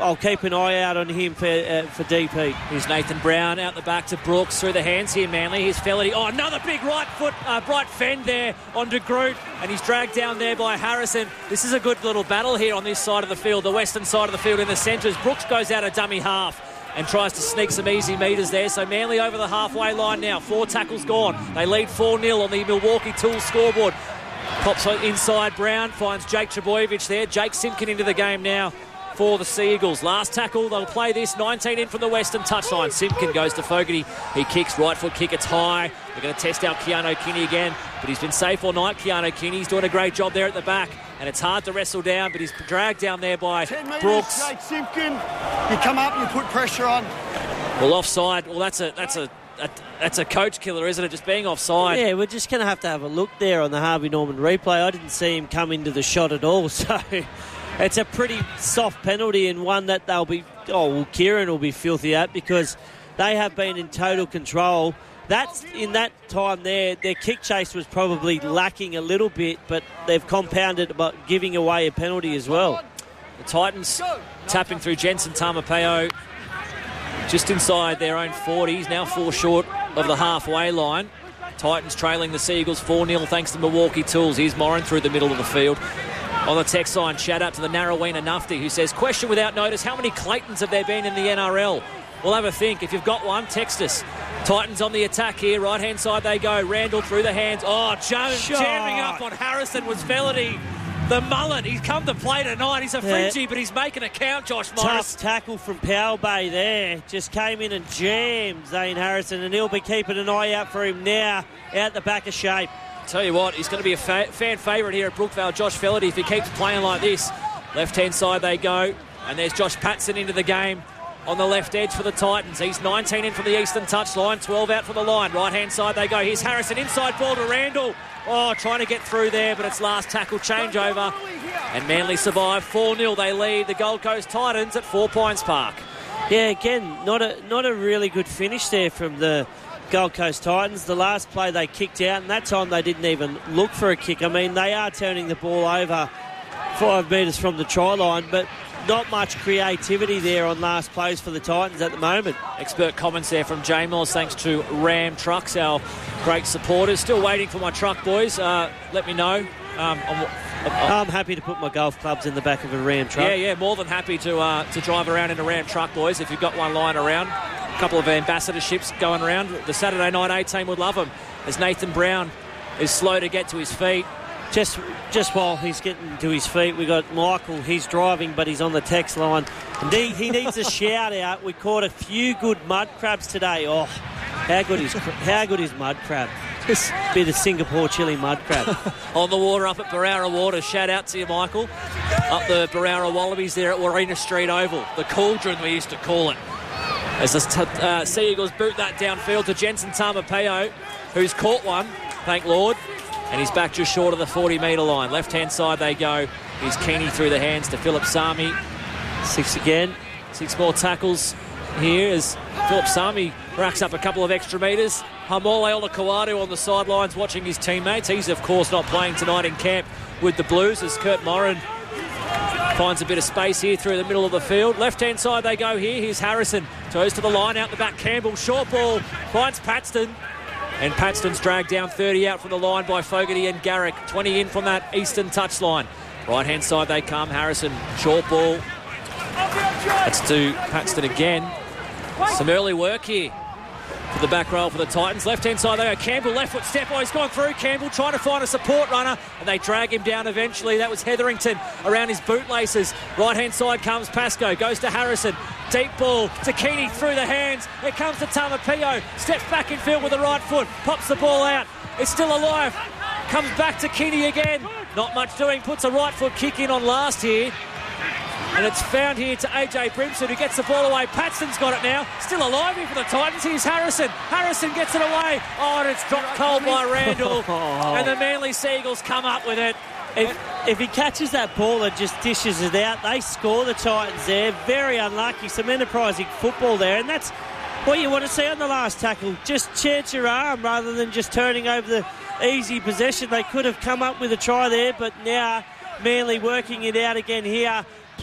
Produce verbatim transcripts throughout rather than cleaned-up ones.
I'll keep an eye out on him for uh, for D P. Here's Nathan Brown out the back to Brooks through the hands here, Manly. Here's Felity. Oh, another big right foot, uh, right fend there on De Groot, and he's dragged down there by Harrison. This is a good little battle here on this side of the field, the western side of the field in the centres. Brooks goes out a dummy half and tries to sneak some easy metres there. So Manly over the halfway line now. Four tackles gone. They lead four nil on the Milwaukee Tools scoreboard. Pops inside, Brown finds Jake Trebojevic there. Jake Simpkin into the game now for the Sea Eagles. Last tackle, they'll play this. nineteen in from the western touchline. Simpkin goes to Fogarty. He kicks, right foot kick, it's high. They're going to test out Keano Kinney again, but he's been safe all night, Keano Kinney. He's doing a great job there at the back, and it's hard to wrestle down, but he's dragged down there by Brooks. Jake Simpkin, you come up, you put pressure on. Well, offside. Well, that's a that's a, a that's a coach killer, isn't it? Just being offside. Yeah, we're just going to have to have a look there on the Harvey Norman replay. I didn't see him come into the shot at all, so it's a pretty soft penalty, and one that they'll be, oh, well, Kieran will be filthy at, because they have been in total control. That's in that time there, their kick chase was probably lacking a little bit, but they've compounded by giving away a penalty as well. The Titans tapping through Jensen Tamapeo just inside their own forty. He's now four short of the halfway line. Titans trailing the Sea Eagles four nil thanks to Milwaukee Tools. Here's Moran through the middle of the field. On the text line, shout out to the Narrowena Nufty, who says, question without notice, how many Claytons have there been in the N R L? We'll have a think. If you've got one, text us. Titans on the attack here. Right-hand side they go. Randall through the hands. Oh, Jones Shot. jamming up on Harrison was Felity. The mullet. He's come to play tonight. He's a Frenchie, yeah. But he's making a count, Josh Morris. Tough tackle from Powell Bay there. Just came in and jammed Zane Harrison, and he'll be keeping an eye out for him now out the back of shape. Tell you what, he's going to be a fa- fan favourite here at Brookvale, Josh Felity, if he keeps playing like this. Left-hand side they go, and there's Josh Patson into the game on the left edge for the Titans. He's nineteen in from the eastern touchline, twelve out from the line. Right-hand side they go. Here's Harrison, inside ball to Randall. Oh, trying to get through there, but it's last tackle changeover. And Manly survive. four nil they lead the Gold Coast Titans at Four Pines Park. Yeah, again, not a not a really good finish there from the Gold Coast Titans. The last play they kicked out, and that time they didn't even look for a kick. I mean, they are turning the ball over five metres from the try line, but not much creativity there on last plays for the Titans at the moment. Expert comments there from J Mills, thanks to Ram Trucks, our great supporters. Still waiting for my truck, boys. Uh, let me know. Um, I'm, I'm, I'm happy to put my golf clubs in the back of a Ram truck. Yeah, yeah, more than happy to uh, to drive around in a Ram truck, boys, if you've got one lying around. A couple of ambassadorships going around. The Saturday night A team would love them, as Nathan Brown is slow to get to his feet. Just just while he's getting to his feet, we got Michael. He's driving, but he's on the text line. And he, he needs a shout out. We caught a few good mud crabs today. Oh, how good is how good is mud crab? Just a bit of Singapore chili mud crab. On the water up at Barara Water. Shout out to you, Michael. Up the Barara Wallabies there at Warina Street Oval. The cauldron, we used to call it. As the t- uh, Sea Eagles boot that downfield to Jensen Tamapeo, who's caught one, thank Lord. And he's back just short of the forty metre line. Left-hand side they go. Here's Keeney through the hands to Philip Sami. Six again. Six more tackles here as Philip Sami racks up a couple of extra metres. Hamole Olakawadu on the sidelines watching his teammates. He's, of course, not playing tonight in camp with the Blues as Kurt Moran finds a bit of space here through the middle of the field. Left-hand side they go here. Here's Harrison. Goes to the line out the back. Campbell, short ball, finds Paxton. And Paxton's dragged down thirty out from the line by Fogarty and Garrick. twenty in from that eastern touchline. Right-hand side they come. Harrison, short ball. That's to Paxton again. Some early work here for the back row for the Titans. Left-hand side they go. Campbell, left foot step. Oh, he's gone through. Campbell trying to find a support runner, and they drag him down eventually. That was Hetherington around his bootlaces. Right-hand side comes Pascoe. Goes to Harrison. Deep ball to Keeney through the hands. Here comes to Tamapeo. Steps back in field with the right foot. Pops the ball out. It's still alive. Comes back to Keeney again. Not much doing. Puts a right foot kick in on last here. And it's found here to A J Brimson, who gets the ball away. Patson's got it now. Still alive here for the Titans. Here's Harrison. Harrison gets it away. Oh, and it's dropped cold by Randall. And the Manly Sea Eagles come up with it. If, if he catches that ball and just dishes it out, they score, the Titans there. Very unlucky. Some enterprising football there. And that's what you want to see on the last tackle. Just chance your arm rather than just turning over the easy possession. They could have come up with a try there, but now Manly working it out again here.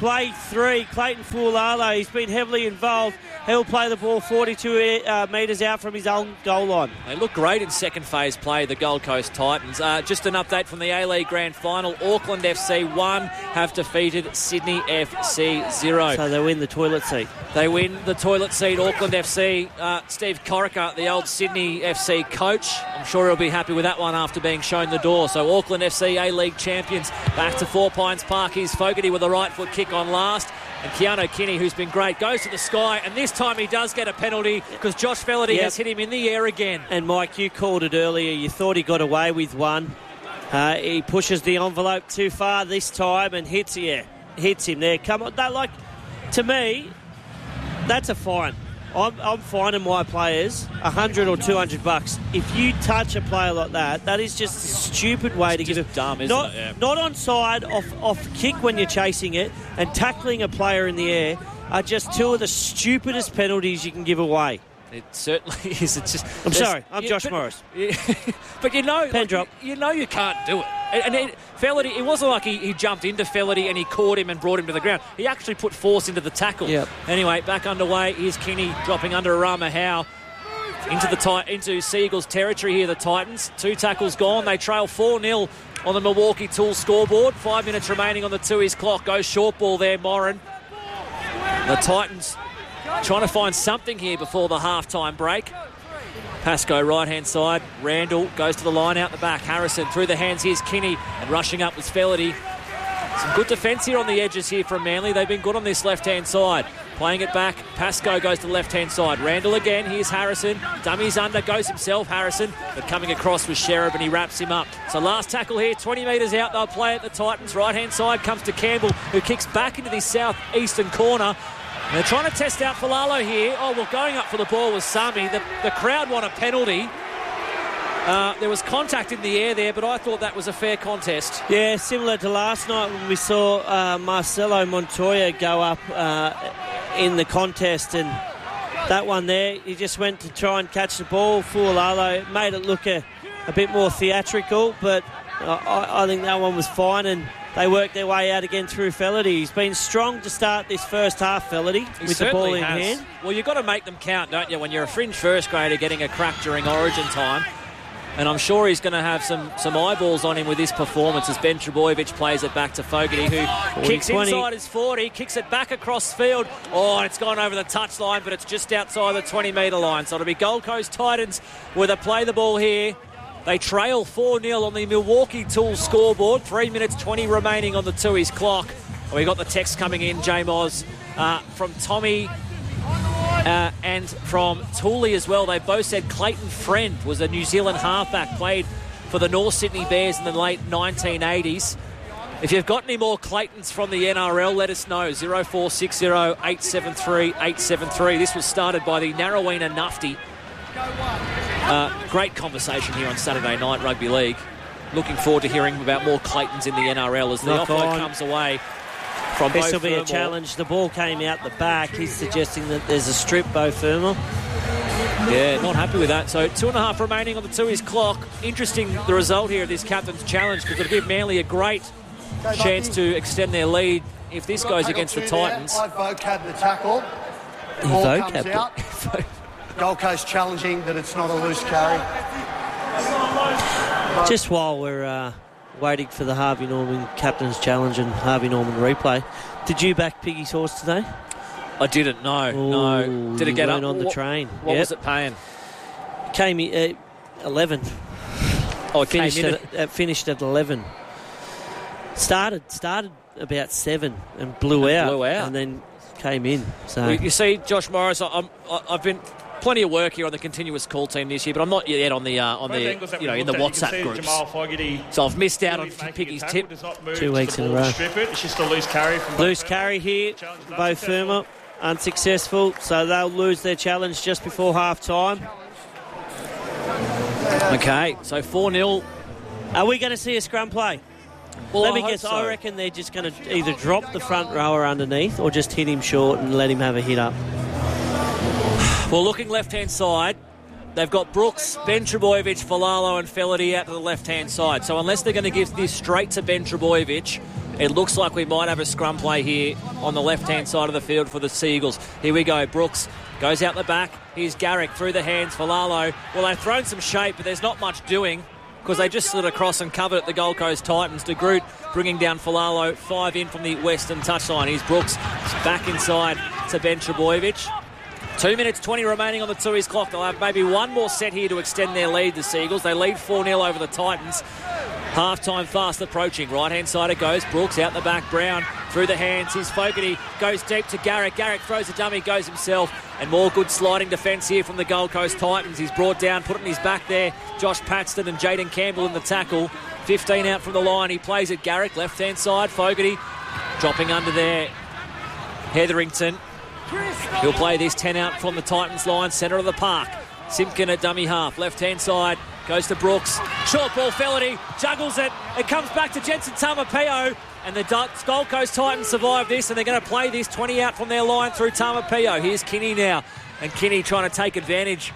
play three, Clayton Fualalo. He's been heavily involved. He'll play the ball forty-two uh, metres out from his own goal line. They look great in second phase play, the Gold Coast Titans. Uh, just an update from the A-League Grand Final. Auckland F C one have defeated Sydney F C zero. So they win the toilet seat. They win the toilet seat, Auckland F C. Uh, Steve Corica, the old Sydney F C coach, I'm sure he'll be happy with that one after being shown the door. So Auckland F C A-League champions back to Four Pines Park. Here's Fogarty with a right foot kick on last. And Keanu Kinney, who's been great, goes to the sky, and this time he does get a penalty because Josh Fellerty yep. has hit him in the air again. And Mike, you called it earlier. You thought he got away with one. Uh, he pushes the envelope too far this time and hits, yeah, hits him there. Come on, that, like, to me, that's a fine. I'm, I'm fining my players one hundred or two hundred bucks. If you touch a player like that, that is just a stupid way it's to give it. Dumb, isn't not, it? Yeah. Not onside, off off kick when you're chasing it, and tackling a player in the air are just two of the stupidest penalties you can give away. It certainly is. It's just. I'm sorry. I'm yeah, Josh but, Morris. Yeah, but you know, Pen like, drop. You, you know, you can't do it. And, and it, Fellerty, it wasn't like he, he jumped into Fellerty and he caught him and brought him to the ground. He actually put force into the tackle. Yep. Anyway, back underway. Here's Kinney dropping under Arama Howe into the ti- into Seagulls territory here. The Titans. Two tackles gone. They trail four nil on the Milwaukee Tools scoreboard. Five minutes remaining on the two-ish clock. Goes short ball there, Moran. The Titans trying to find something here before the half-time break. Pascoe right-hand side. Randall goes to the line out the back. Harrison through the hands. Here's Kinney. And rushing up was Fellerty. Some good defence here on the edges here from Manly. They've been good on this left-hand side. Playing it back. Pascoe goes to the left-hand side. Randall again. Here's Harrison. Dummies under. Goes himself, Harrison. But coming across was Sherab and he wraps him up. So last tackle here. twenty metres out. They'll play at the Titans. Right-hand side comes to Campbell, who kicks back into the south-eastern corner. And they're trying to test out Falalo here. Oh, well, going up for the ball was Sami. The, the crowd want a penalty. Uh, there was contact in the air there, but I thought that was a fair contest. Yeah, similar to last night when we saw uh, Marcelo Montoya go up uh, in the contest, and that one there, he just went to try and catch the ball. Fualalo made it look a, a bit more theatrical, but uh, I, I think that one was fine, and they worked their way out again through Fellerty. He's been strong to start this first half, Fellerty, with the ball in has. hand. Well, you've got to make them count, don't you, when you're a fringe first grader getting a crack during Origin time. And I'm sure he's going to have some, some eyeballs on him with this performance as Ben Trebojevic plays it back to Fogarty, who forty, kicks twenty. Inside his forty, kicks it back across field. Oh, and it's gone over the touchline, but it's just outside the twenty-metre line. So it'll be Gold Coast Titans with a play the ball here. They trail four nil on the Milwaukee Tools scoreboard. three minutes twenty remaining on the two-ish clock. And we got the text coming in, J-Moz, uh, from Tommy uh, and from Tooley as well. They both said Clayton Friend was a New Zealand halfback, played for the North Sydney Bears in the late nineteen eighties. If you've got any more Claytons from the N R L, let us know. oh four six oh, eight seven three, eight seven three. This was started by the Narrowena Nufty. Uh, great conversation here on Saturday Night Rugby League. Looking forward to hearing about more Claytons in the N R L as the Knock offload on. comes away from This Bo will be Fermor. a challenge. The ball came out the back. He's suggesting that there's a strip, Bo Fermor. Yeah, not happy with that. So two and a half remaining on the two-ish clock. Interesting the result here of this captain's challenge, because it'll give Manly a great chance to extend their lead if this goes against the Titans. I vocab the tackle. The ball comes out. Gold Coast challenging that it's not a loose carry. Just while we're uh, waiting for the Harvey Norman captain's challenge and Harvey Norman replay, did you back Piggy's horse today? I didn't, no, Ooh, no. Did it get up? on the what, train? What Yep. was it paying? Came in, uh, eleven. Oh, it Finished came in at, uh, finished at eleven. Started started about seven and blew And out, blew out. and then came in. So You, you see, Josh Morris, I, I'm, I, I've been plenty of work here on the continuous call team this year, but I'm not yet on the uh, on the you know in the WhatsApp groups. So I've missed out on Piggy's tip. Two weeks in a row. It's just a loose carry from loose carry here, Bo Fermor, unsuccessful. So they'll lose their challenge just before half time. Okay, so four nil. Are we going to see a scrum play? Well, Let I me hope guess. so. I reckon they're just going to either drop the front rower underneath or just hit him short and let him have a hit up. Well, looking left-hand side, they've got Brooks, Ben Trebojevic, Falalo and Fellerty out to the left-hand side. So unless they're going to give this straight to Ben Trebojevic, It looks like we might have a scrum play here on the left-hand side of the field for the Seagulls. Here we go. Brooks goes out the back. Here's Garrick through the hands for Lalo. Well, they've thrown some shape, but there's not much doing because they just slid across and covered at the Gold Coast Titans. De Groot bringing down Falalo, five in from the western touchline. Here's Brooks back inside to Ben Trebojevic. Two minutes twenty remaining on the Tooheys clock. They'll have maybe one more set here to extend their lead, the Seagulls. They lead four nil over the Titans. Half-time fast approaching. Right-hand side it goes. Brooks out the back. Brown through the hands. Here's Fogarty. Goes deep to Garrick. Garrick throws a dummy. Goes himself. And more good sliding defence here from the Gold Coast Titans. He's brought down, put it in his back there. Josh Paxton and Jaden Campbell in the tackle. fifteen out from the line. He plays it. Garrick, left-hand side. Fogarty dropping under there. Hetherington. He'll play this ten out from the Titans line. Centre of the park. Simpkin at dummy half. Left-hand side. Goes to Brooks. Short ball, Felony. Juggles it. It comes back to Jensen Tamapeo. And the Gold Coast Titans survive this, and they're going to play this twenty out from their line through Tamapeo. Here's Kinney now. And Kinney trying to take advantage.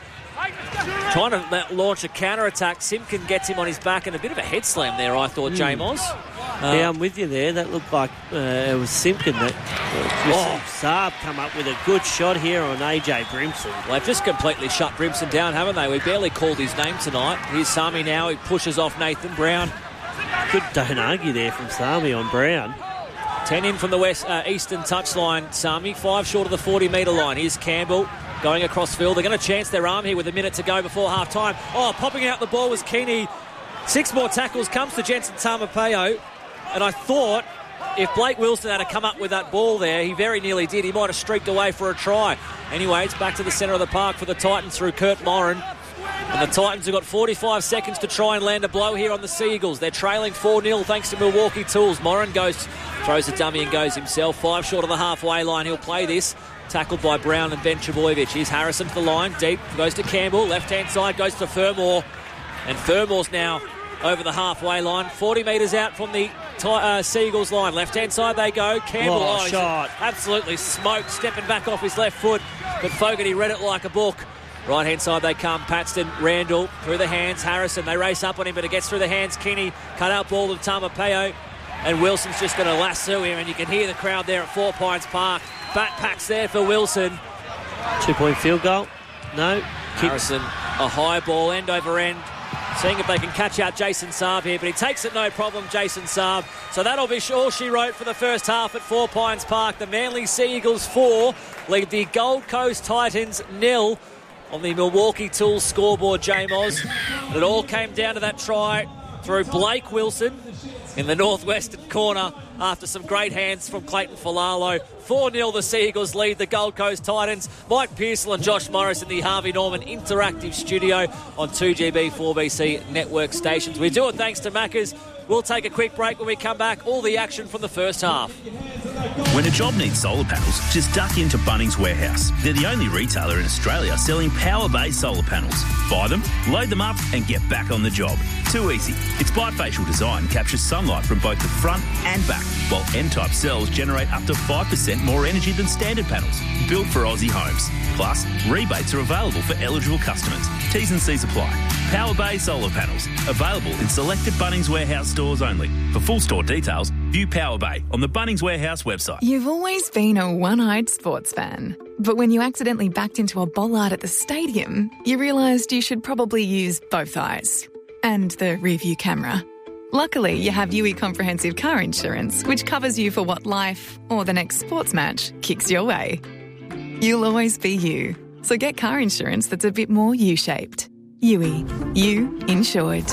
Trying to launch a counter-attack. Simpkin gets him on his back, and a bit of a head slam there, I thought, mm. J-Moz. Uh, yeah, I'm with you there. That looked like uh, it was Simpkin that uh, oh. Saab come up with a good shot here on A J Brimson. Well, they've just completely shut Brimson down, haven't they? We barely called his name tonight. Here's Sami now. He pushes off Nathan Brown. Good don't argue there from Sami on Brown. ten in from the west uh, eastern touchline, Sami. Five short of the forty metre line. Here's Campbell going across field. They're going to chance their arm here with a minute to go before half-time. Oh, popping out the ball was Keeney. Six more tackles comes to Jensen Tamapeo. And I thought if Blake Wilson had to come up with that ball there, he very nearly did. He might have streaked away for a try. Anyway, it's back to the centre of the park for the Titans through Kurt Moran. And the Titans have got forty-five seconds to try and land a blow here on the Seagulls. They're trailing four nil thanks to Milwaukee Tools. Moran goes, throws a dummy and goes himself. Five short of the halfway line. He'll play this. Tackled by Brown and Ben Trebojevic. Here's Harrison to the line. Deep. Goes to Campbell. Left-hand side goes to Fermor. And Fermor's now over the halfway line. forty metres out from the uh, Seagulls line. Left-hand side they go. Campbell. Oh, oh shot. Absolutely smoked. Stepping back off his left foot. But Fogarty read it like a book. Right-hand side they come. Paxton, Randall, through the hands. Harrison, they race up on him, but it gets through the hands. Kinney, cut out ball to Tamapeo. And Wilson's just going to lasso him, and you can hear the crowd there at Four Pines Park. Bat packs there for Wilson. Two-point field goal. No. Harrison, a high ball, end over end. Seeing if they can catch out Jason Saab here, but he takes it no problem, Jason Saab. So that'll be all she wrote for the first half at Four Pines Park. The Manly Seagulls four lead the Gold Coast Titans nil. On the Milwaukee Tools scoreboard, J-Moz. It all came down to that try through Blake Wilson in the northwestern corner after some great hands from Clayton Falalo. four nil the Seagulls lead the Gold Coast Titans. Mike Pearsall and Josh Morris in the Harvey Norman Interactive Studio on two G B four B C network stations. We do it thanks to Macca's. We'll take a quick break. When we come back, all the action from the first half. When a job needs solar panels, just duck into Bunnings Warehouse. They're the only retailer in Australia selling power-based solar panels. Buy them, load them up and get back on the job. Too easy. Its bifacial design captures sunlight from both the front and back, while N-type cells generate up to five percent more energy than standard panels. Built for Aussie homes. Plus, rebates are available for eligible customers. T's and C's apply. Power Bay Solar Panels. Available in selected Bunnings Warehouse stores only. For full store details, view Power Bay on the Bunnings Warehouse website. You've always been a one-eyed sports fan. But when you accidentally backed into a bollard at the stadium, you realised you should probably use both eyes. And the rear-view camera. Luckily, you have U I Comprehensive Car Insurance, which covers you for what life, or the next sports match, kicks your way. You'll always be you. So get car insurance that's a bit more U-shaped. U I. You insured.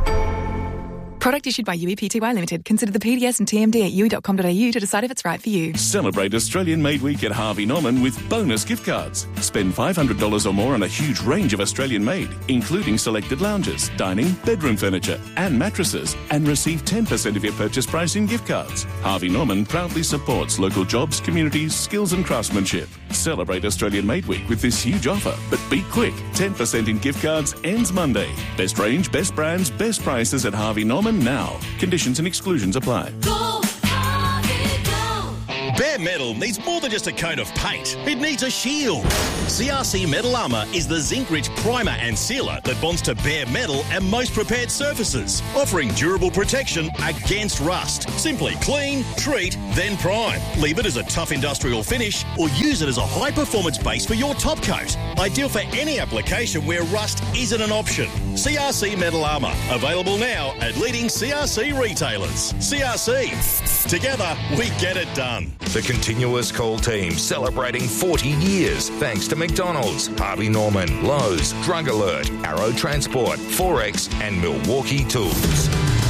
Product issued by U I Pty Limited. Consider the P D S and T M D at u i dot com dot a u to decide if it's right for you. Celebrate Australian Made Week at Harvey Norman with bonus gift cards. Spend five hundred dollars or more on a huge range of Australian made, including selected lounges, dining, bedroom furniture and mattresses, and receive ten percent of your purchase price in gift cards. Harvey Norman proudly supports local jobs, communities, skills and craftsmanship. Celebrate Australian Made Week with this huge offer, but be quick. ten percent in gift cards ends Monday. Best range, best brands, best prices at Harvey Norman now. Conditions and exclusions apply. Go, Harvey, go. Bare metal needs more than just a coat of paint. It needs a shield. C R C Metal Armour is the zinc-rich primer and sealer that bonds to bare metal and most prepared surfaces, offering durable protection against rust. Simply clean, treat, then prime. Leave it as a tough industrial finish or use it as a high-performance base for your top coat. Ideal for any application where rust isn't an option. C R C Metal Armour. Available now at leading C R C retailers. C R C. Together, we get it done. The Continuous Call team celebrating forty years thanks to McDonald's, Harvey Norman, Lowe's, Drug Alert, Arrow Transport, Forex and Milwaukee Tools.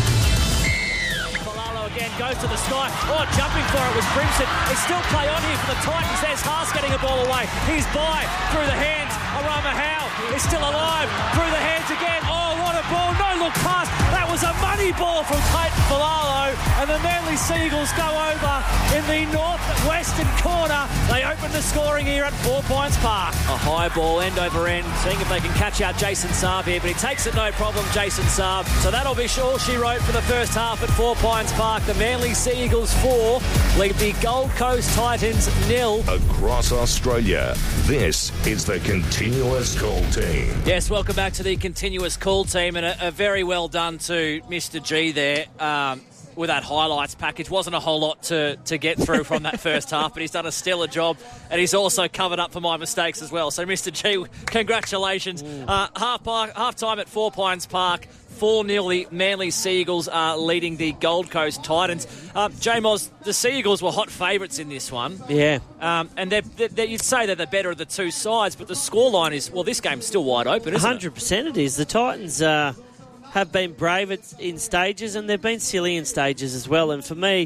Again goes to the sky. Oh, jumping for it was Brimson. There's still play on here for the Titans. There's Haas getting a ball away. He's by through the hands. Arama Howe is still alive. Through the hands again. Oh, what a ball. No look pass. That was a money ball from Clayton Falalo. And the Manly Seagulls go over in the northwestern corner. They open the scoring here at Four Pines Park. A high ball, end over end. Seeing if they can catch out Jason Saab here. But he takes it no problem, Jason Saab. So that'll be all she wrote for the first half at Four Pines Park. The Manly Seagulls four lead the Gold Coast Titans nil. Across Australia, this is the Continuous Call team. Yes, welcome back to the Continuous Call team, and a, a very well done to Mister G there. Um, with that highlights package. Wasn't a whole lot to, to get through from that first half, but he's done a stellar job, and he's also covered up for my mistakes as well. So, Mister G, congratulations. Uh, half, half time at Four Pines Park, four nil, the Manly Seagulls are leading the Gold Coast Titans. Uh, J-Moz, the Seagulls were hot favourites in this one. Yeah. Um, and they're, they're, you'd say that they're better of the two sides, but the scoreline is, well, this game's still wide open, isn't one hundred percent it? one hundred percent it is. The Titans uh, have been brave in stages, and they've been silly in stages as well. And for me,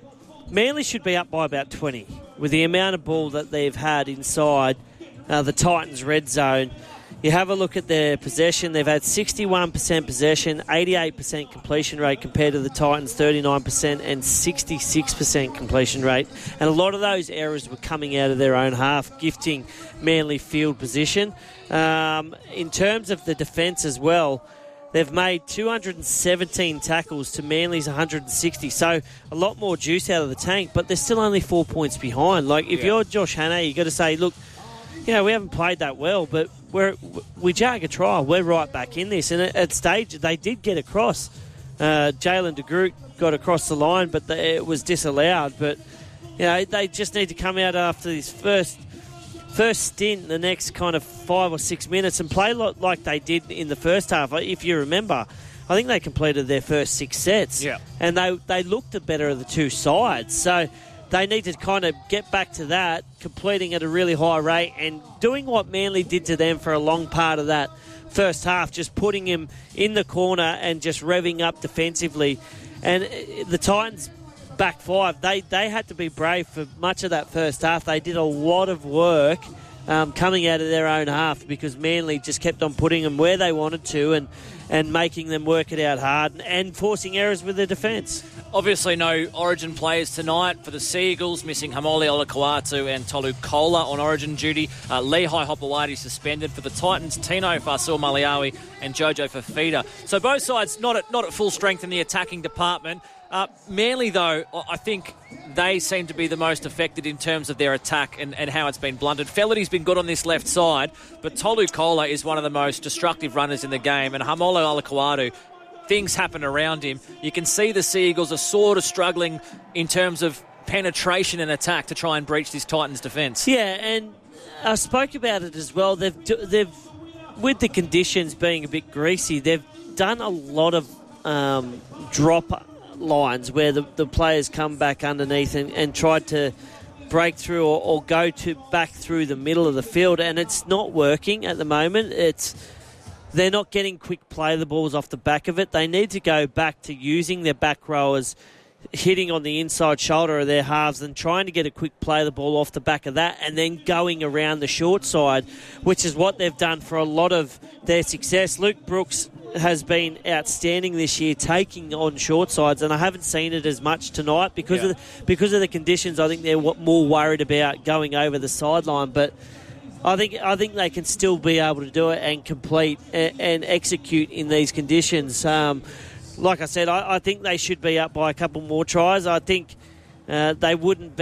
Manly should be up by about twenty with the amount of ball that they've had inside uh, the Titans' red zone. You have a look at their possession. They've had sixty-one percent possession, eighty-eight percent completion rate compared to the Titans' thirty-nine percent and sixty-six percent completion rate. And a lot of those errors were coming out of their own half, gifting Manly field position. Um, in terms of the defence as well, they've made two hundred seventeen tackles to Manly's one hundred sixty. So a lot more juice out of the tank, but they're still only four points behind. Like, if yeah. you're Josh Hannay, you've got to say, look, you know, we haven't played that well, but we're, we jag a trial. We're right back in this. And at, at stage, they did get across. Uh, Jalen de Groot got across the line, but the, it was disallowed. But, you know, they just need to come out after this first first stint, the next kind of five or six minutes, and play like they did in the first half. If you remember, I think they completed their first six sets. Yeah. And they, they looked the better of the two sides. So they need to kind of get back to that, completing at a really high rate and doing what Manly did to them for a long part of that first half, just putting him in the corner and just revving up defensively. And the Titans' back five, they, they had to be brave for much of that first half. They did a lot of work um, coming out of their own half because Manly just kept on putting them where they wanted to and, and making them work it out hard and, and forcing errors with their defence. Obviously no Origin players tonight for the Seagulls, missing Hamole Olakau'atu and Tolu Kola on Origin duty. Uh, Lehigh Hopewadi suspended. For the Titans, Tino Fasul Maliawi and Jojo Fafita. So both sides not at, not at full strength in the attacking department. Uh, Manly, though, I think they seem to be the most affected in terms of their attack and, and how it's been blundered. Fellerty's been good on this left side, but Tolu Kola is one of the most destructive runners in the game, and Hamole Olakau'atu, things happen around him. You can see the Seagulls are sort of struggling in terms of penetration and attack to try and breach this Titans defence. Yeah, and I spoke about it as well. They've they've with the conditions being a bit greasy, they've done a lot of um, drop lines where the, the players come back underneath and, and tried to break through or, or go to back through the middle of the field, and it's not working at the moment. It's They're not getting quick play the balls off the back of it. They need to go back to using their back rowers, hitting on the inside shoulder of their halves and trying to get a quick play the ball off the back of that and then going around the short side, which is what they've done for a lot of their success. Luke Brooks has been outstanding this year, taking on short sides, and I haven't seen it as much tonight because yeah. of the, because of the conditions. I think they're more worried about going over the sideline, but I think I think they can still be able to do it and complete and, and execute in these conditions. Um, like I said, I, I think they should be up by a couple more tries. I think uh, they wouldn't be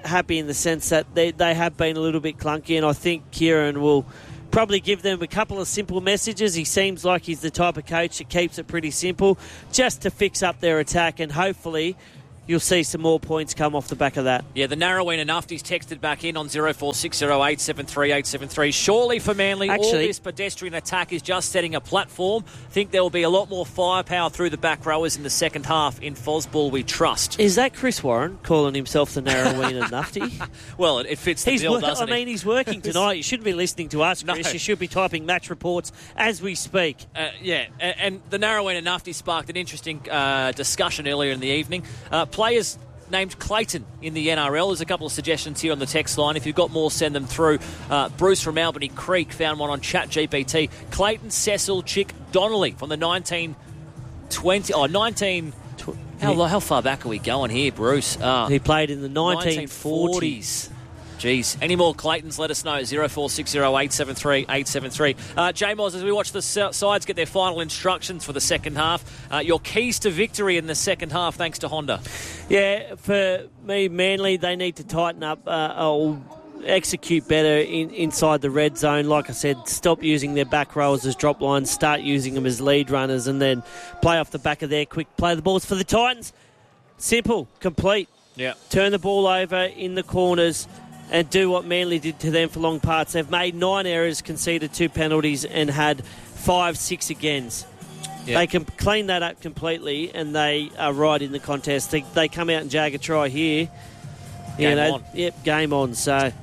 happy in the sense that they, they have been a little bit clunky, and I think Kieran will probably give them a couple of simple messages. He seems like he's the type of coach that keeps it pretty simple just to fix up their attack, and hopefully you'll see some more points come off the back of that. Yeah, the Narroween Nufties texted back in on oh four six oh eight seven three eight seven three. Surely for Manly, Actually, all this pedestrian attack is just setting a platform. I think there will be a lot more firepower through the back rowers in the second half. In Fosball, we trust. Is that Chris Warren calling himself the Narroween Nufty? Well, it, it fits the he's bill, wor- doesn't I mean, it? he's working tonight. You shouldn't be listening to us, Chris. No. You should be typing match reports as we speak. Uh, yeah, and, and the Narroween Nufty sparked an interesting uh, discussion earlier in the evening. Uh, players named Clayton in the N R L. There's a couple of suggestions here on the text line. If you've got more, send them through. Uh, Bruce from Albany Creek found one on Chat G P T. Clayton Cecil Chick Donnelly from the nineteen twenty... Oh, nineteen... How, how far back are we going here, Bruce? Uh, he played in the nineteen forties. Jeez. Any more Claytons, let us know. oh four six oh eight seven three eight seven three. Uh, J-Moz, as we watch the sides get their final instructions for the second half, uh, your keys to victory in the second half, thanks to Honda. Yeah, for me, Manly, they need to tighten up uh, or execute better in, inside the red zone. Like I said, stop using their back rowers as drop lines, start using them as lead runners, and then play off the back of their quick play the balls. For the Titans, simple, complete. Yeah. Turn the ball over in the corners and do what Manly did to them for long parts. They've made nine errors, conceded two penalties, and had five, six agains. Yep. They can clean that up completely, and they are right in the contest. They, they come out and jag a try here. Game you know, on. Yep, game on. So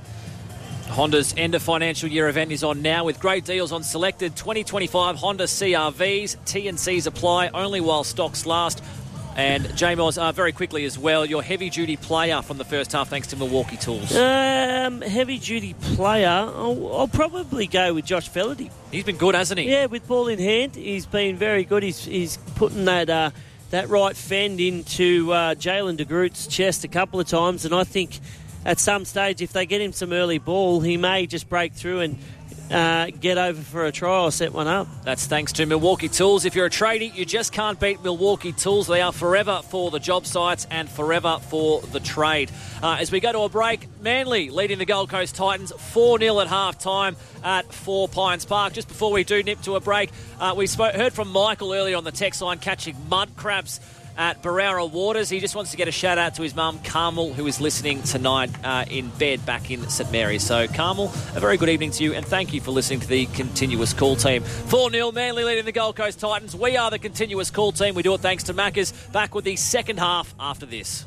Honda's end of financial year event is on now with great deals on selected twenty twenty-five Honda C R Vs. T and Cs apply only while stocks last. And J-Moz, uh, very quickly as well, your heavy-duty player from the first half thanks to Milwaukee Tools. Um, heavy-duty player, I'll, I'll probably go with Josh Felaty. He's been good, hasn't he? Yeah, with ball in hand, he's been very good. He's he's putting that uh, that right fend into uh, Jalen de Groot's chest a couple of times, and I think at some stage, if they get him some early ball, he may just break through and Uh, get over for a try or set one up. That's thanks to Milwaukee Tools. If you're a tradie, you just can't beat Milwaukee Tools. They are forever for the job sites and forever for the trade. Uh, as we go to a break, Manly leading the Gold Coast Titans four nil at half-time at Four Pines Park. Just before we do nip to a break, uh, we spoke, heard from Michael earlier on the text line catching mud crabs at Barara Waters. He just wants to get a shout out to his mum, Carmel, who is listening tonight uh, in bed back in St Mary's. So, Carmel, a very good evening to you, and thank you for listening to the Continuous Call Team. four nil, Manly leading the Gold Coast Titans. We are the Continuous Call Team. We do it thanks to Macca's. Back with the second half after this.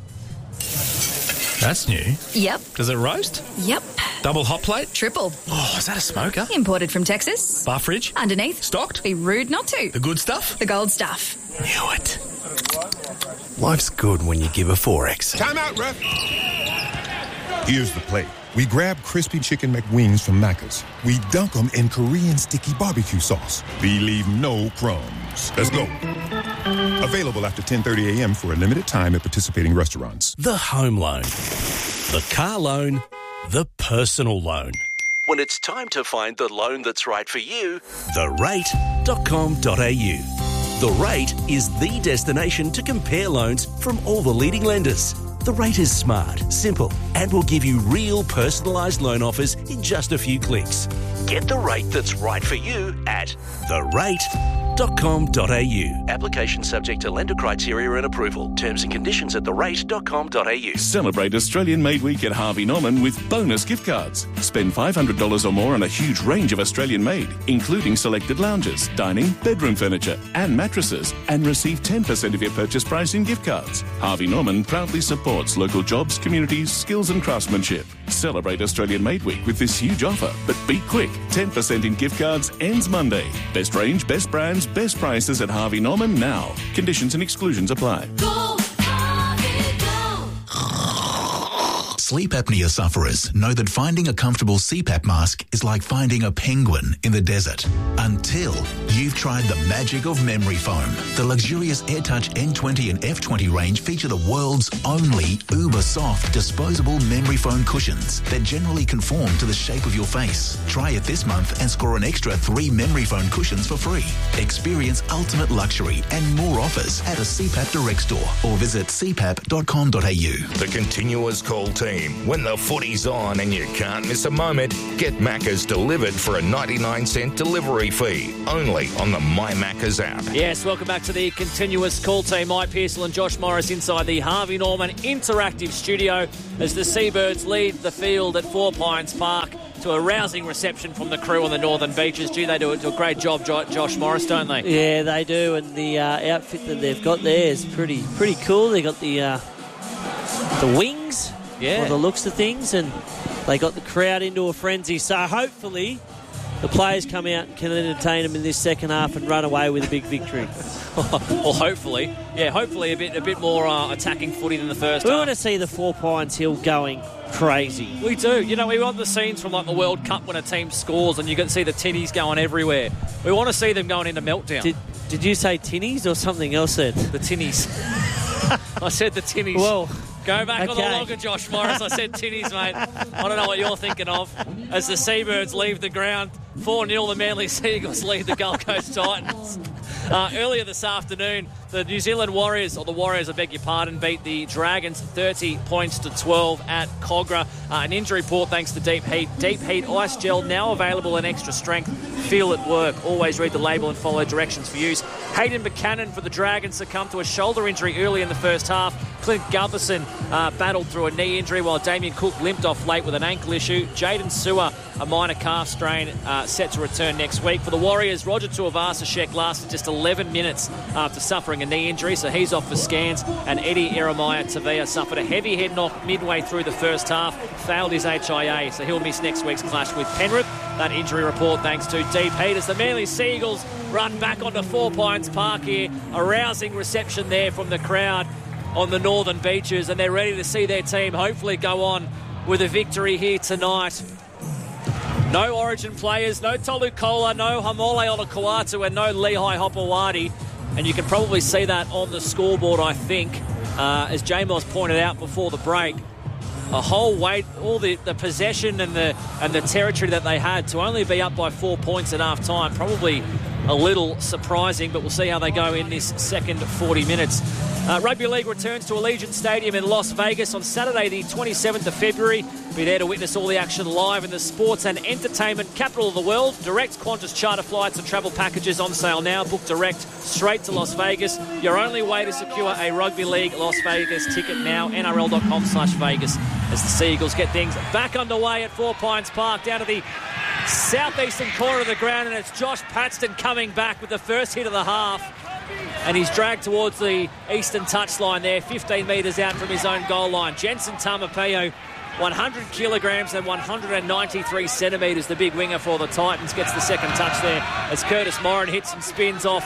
That's new. Yep. Does it roast? Yep. Double hot plate? Triple. Oh, is that a smoker? Imported from Texas. Bar fridge? Underneath. Stocked? Be rude not to. The good stuff? The gold stuff. Knew it. Life's good when you give a four X. Time out, ref. Here's the play. We grab crispy chicken McWings from Macca's. We dunk them in Korean sticky barbecue sauce. We leave no crumbs. Let's go. Available after ten thirty a.m. for a limited time at participating restaurants. The home loan. The car loan. The personal loan. When it's time to find the loan that's right for you, the rate dot com dot a u. The Rate is the destination to compare loans from all the leading lenders. The Rate is smart, simple, and will give you real personalised loan offers in just a few clicks. Get the rate that's right for you at the rate dot com dot a u. Application subject to lender criteria and approval. Terms and conditions at the rate dot com dot a u. Celebrate Australian Made Week at Harvey Norman with bonus gift cards. Spend five hundred dollars or more on a huge range of Australian made, including selected lounges, dining, bedroom furniture, and mattresses, and receive ten percent of your purchase price in gift cards. Harvey Norman proudly supports local jobs, communities, skills, and craftsmanship. Celebrate Australian Made Week with this huge offer, but be quick. ten percent in gift cards ends Monday. Best range, best brands, best prices at Harvey Norman now. Conditions and exclusions apply. Go, Harvey, go. Sleep apnea sufferers know that finding a comfortable C PAP mask is like finding a penguin in the desert. Until you've tried the magic of memory foam. The luxurious AirTouch N twenty and F twenty range feature the world's only uber-soft disposable memory foam cushions that generally conform to the shape of your face. Try it this month and score an extra three memory foam cushions for free. Experience ultimate luxury and more offers at a C PAP direct store or visit c pap dot com dot a u. The Continuous Call Team. team. When the footy's on and you can't miss a moment, get Macca's delivered for a ninety-nine cent delivery fee. Only on the My Macca's app. Yes, welcome back to the continuous call team. Mike Pearsall and Josh Morris inside the Harvey Norman Interactive Studio as the Seabirds lead the field at Four Pines Park to a rousing reception from the crew on the Northern Beaches. Gee, they do, do a great job, jo- Josh Morris, don't they? Yeah, they do, and the uh, outfit that they've got there is pretty pretty cool. They got the uh, the wings, yeah, for the looks of things, and they got the crowd into a frenzy. So hopefully the players come out and can entertain them in this second half and run away with a big victory. Well, hopefully. Yeah, hopefully a bit a bit more uh, attacking footy than the first we half. We want to see the Four Pines Hill going crazy. We do. You know, we want the scenes from like the World Cup when a team scores and you can see the tinnies going everywhere. We want to see them going into meltdown. Did, did you say tinnies or something else then? The tinnies. I said the tinnies. Well, go back okay. on the logger, Josh Morris. I said tinnies, mate. I don't know what you're thinking of. As the Seabirds leave the ground, four nil the Manly Seagulls lead the Gold Coast Titans. Uh, earlier this afternoon, the New Zealand Warriors, or the Warriors, I beg your pardon, beat the Dragons thirty points to twelve at Cogra. Uh, an injury report thanks to Deep Heat. Deep Heat Ice Gel now available in extra strength. Feel at work. Always read the label and follow directions for use. Hayden Buchanan for the Dragons succumbed to a shoulder injury early in the first half. Clint Gutherson uh, battled through a knee injury while Damien Cook limped off late with an ankle issue. Jaden Sewer, a minor calf strain, uh, set to return next week. For the Warriors, Roger Tuivasa-Sheck lasted just eleven minutes after suffering a knee injury, so he's off for scans. And Eddie Eremiah Tavia suffered a heavy head knock midway through the first half, failed his H I A, so he'll miss next week's clash with Penrith. That injury report thanks to Deep Heat as the Manly Seagulls run back onto Four Pines Park here. A rousing reception there from the crowd on the Northern Beaches, and they're ready to see their team hopefully go on with a victory here tonight. No Origin players, no Tolu Kola, no Hamole Olakauatu, and no Lehigh Hopewadi. And you can probably see that on the scoreboard, I think, uh, as J-Moss pointed out before the break. A whole weight, all the, the possession and the and the territory that they had to only be up by four points at half time. Probably a little surprising, but we'll see how they go in this second forty minutes. Uh, Rugby League returns to Allegiant Stadium in Las Vegas on Saturday the twenty-seventh of February. Be there to witness all the action live in the sports and entertainment capital of the world. Direct Qantas charter flights and travel packages on sale now. Book direct straight to Las Vegas. Your only way to secure a Rugby League Las Vegas ticket now. N R L dot com slash Vegas as the Seagulls get things back underway at Four Pines Park down to the southeastern corner of the ground, and it's Josh Paxton coming back with the first hit of the half. And he's dragged towards the eastern touchline there, fifteen metres out from his own goal line. Jensen Tamapeo, one hundred kilograms and one hundred ninety-three centimetres, the big winger for the Titans, gets the second touch there as Curtis Morin hits and spins off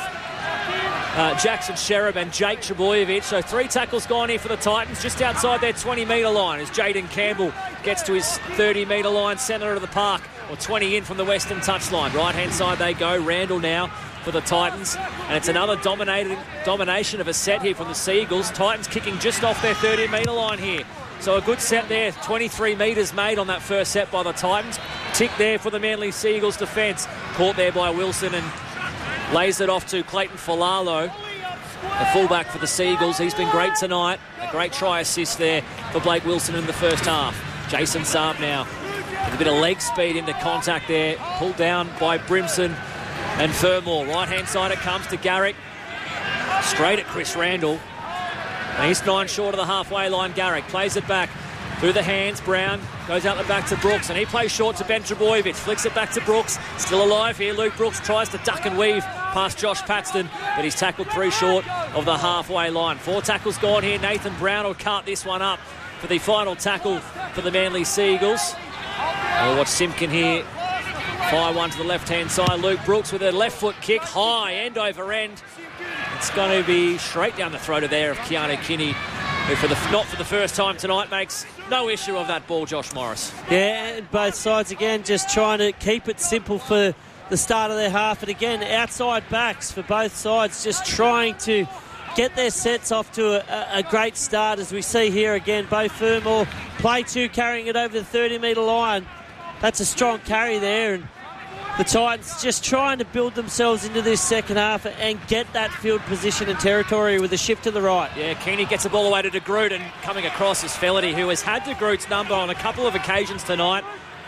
uh, Jackson Sherab and Jake Trebojevic. So three tackles gone here for the Titans, just outside their twenty metre line as Jaden Campbell gets to his thirty metre line, centre of the park, or twenty in from the western touchline. Right-hand side they go. Randall now for the Titans, and it's another dominated domination of a set here from the Seagulls. Titans kicking just off their thirty metre line here. So a good set there, twenty-three metres made on that first set by the Titans. Tick there for the Manly Seagulls defence. Caught there by Wilson and lays it off to Clayton Falalo, the fullback for the Seagulls. He's been great tonight. A great try assist there for Blake Wilson in the first half. Jason Saab now with a bit of leg speed into contact there. Pulled down by Brimson and Fermor. Right-hand side it comes to Garrick. Straight at Chris Randall. And he's nine short of the halfway line. Garrick plays it back through the hands. Brown goes out the back to Brooks, and he plays short to Ben Trebojevic. Flicks it back to Brooks. Still alive here. Luke Brooks tries to duck and weave past Josh Paxton, but he's tackled three short of the halfway line. Four tackles gone here. Nathan Brown will cut this one up for the final tackle for the Manly Seagulls. We'll watch Simpkin here fire one to the left-hand side. Luke Brooks with a left foot kick, high, end over end. It's going to be straight down the throat of there of Keanu Kinney, who for the not for the first time tonight makes no issue of that ball, Josh Morris. Yeah, and both sides again just trying to keep it simple for the start of their half. And again, outside backs for both sides just trying to get their sets off to a, a great start, as we see here again. Bo Fermor, play two, carrying it over the thirty metre line. That's a strong carry there, and the Titans just trying to build themselves into this second half and get that field position and territory with a shift to the right. Yeah, Keaney gets the ball away to De Groot, and coming across is Felity, who has had De Groot's number on a couple of occasions tonight.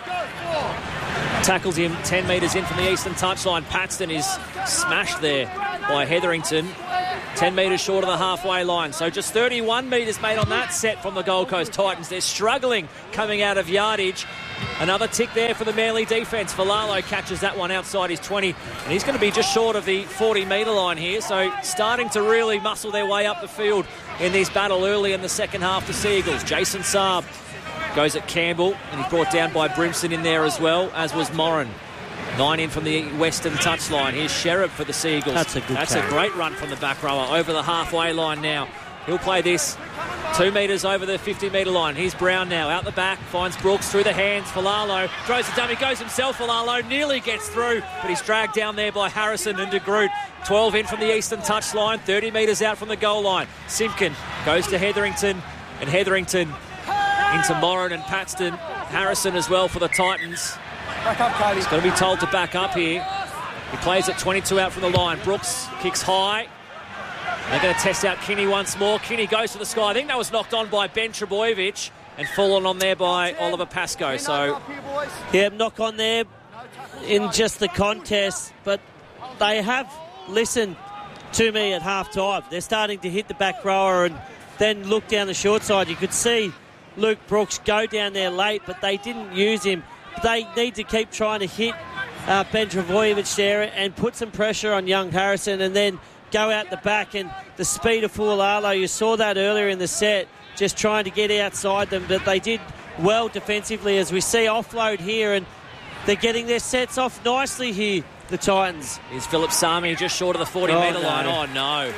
Tackles him ten metres in from the eastern touchline. Paxton is smashed there by Hetherington. ten metres short of the halfway line. So just thirty-one metres made on that set from the Gold Coast Titans. They're struggling coming out of yardage. Another tick there for the Manly defence. Falalo catches that one outside his twenty, and he's going to be just short of the forty metre line here. So starting to really muscle their way up the field in this battle early in the second half, the Seagulls. Jason Saab goes at Campbell, and he's brought down by Brimson in there as well, as was Moran. Nine in from the western touchline. Here's Sherrod for the Seagulls. That's a good That's carry. a great run from the back rower over the halfway line now. He'll play this two metres over the fifty metre line. Here's Brown now out the back, finds Brooks through the hands. Falalo throws the dummy, goes himself. Falalo nearly gets through, but he's dragged down there by Harrison and De Groot. twelve in from the eastern touchline, thirty metres out from the goal line. Simpkin goes to Hetherington, and Hetherington into Moran and Paxton. Harrison as well for the Titans. Back up, Cody. He's going to be told to back up here. He plays at twenty-two out from the line. Brooks kicks high. They're going to test out Kinney once more. Kinney goes to the sky. I think that was knocked on by Ben Trebojevic and fallen on there by Oliver Pascoe. So, yeah, knock on there in just the contest, but they have listened to me at half time. They're starting to hit the back rower and then look down the short side. You could see Luke Brooks go down there late, but they didn't use him. They need to keep trying to hit uh, Ben Trebojevic there and put some pressure on young Harrison, and then go out the back. And the speed of Fualalo, you saw that earlier in the set, just trying to get outside them, but they did well defensively, as we see offload here, and they're getting their sets off nicely here, the Titans. Here's Philip Sami just short of the forty metre Oh, no. line. Oh, no.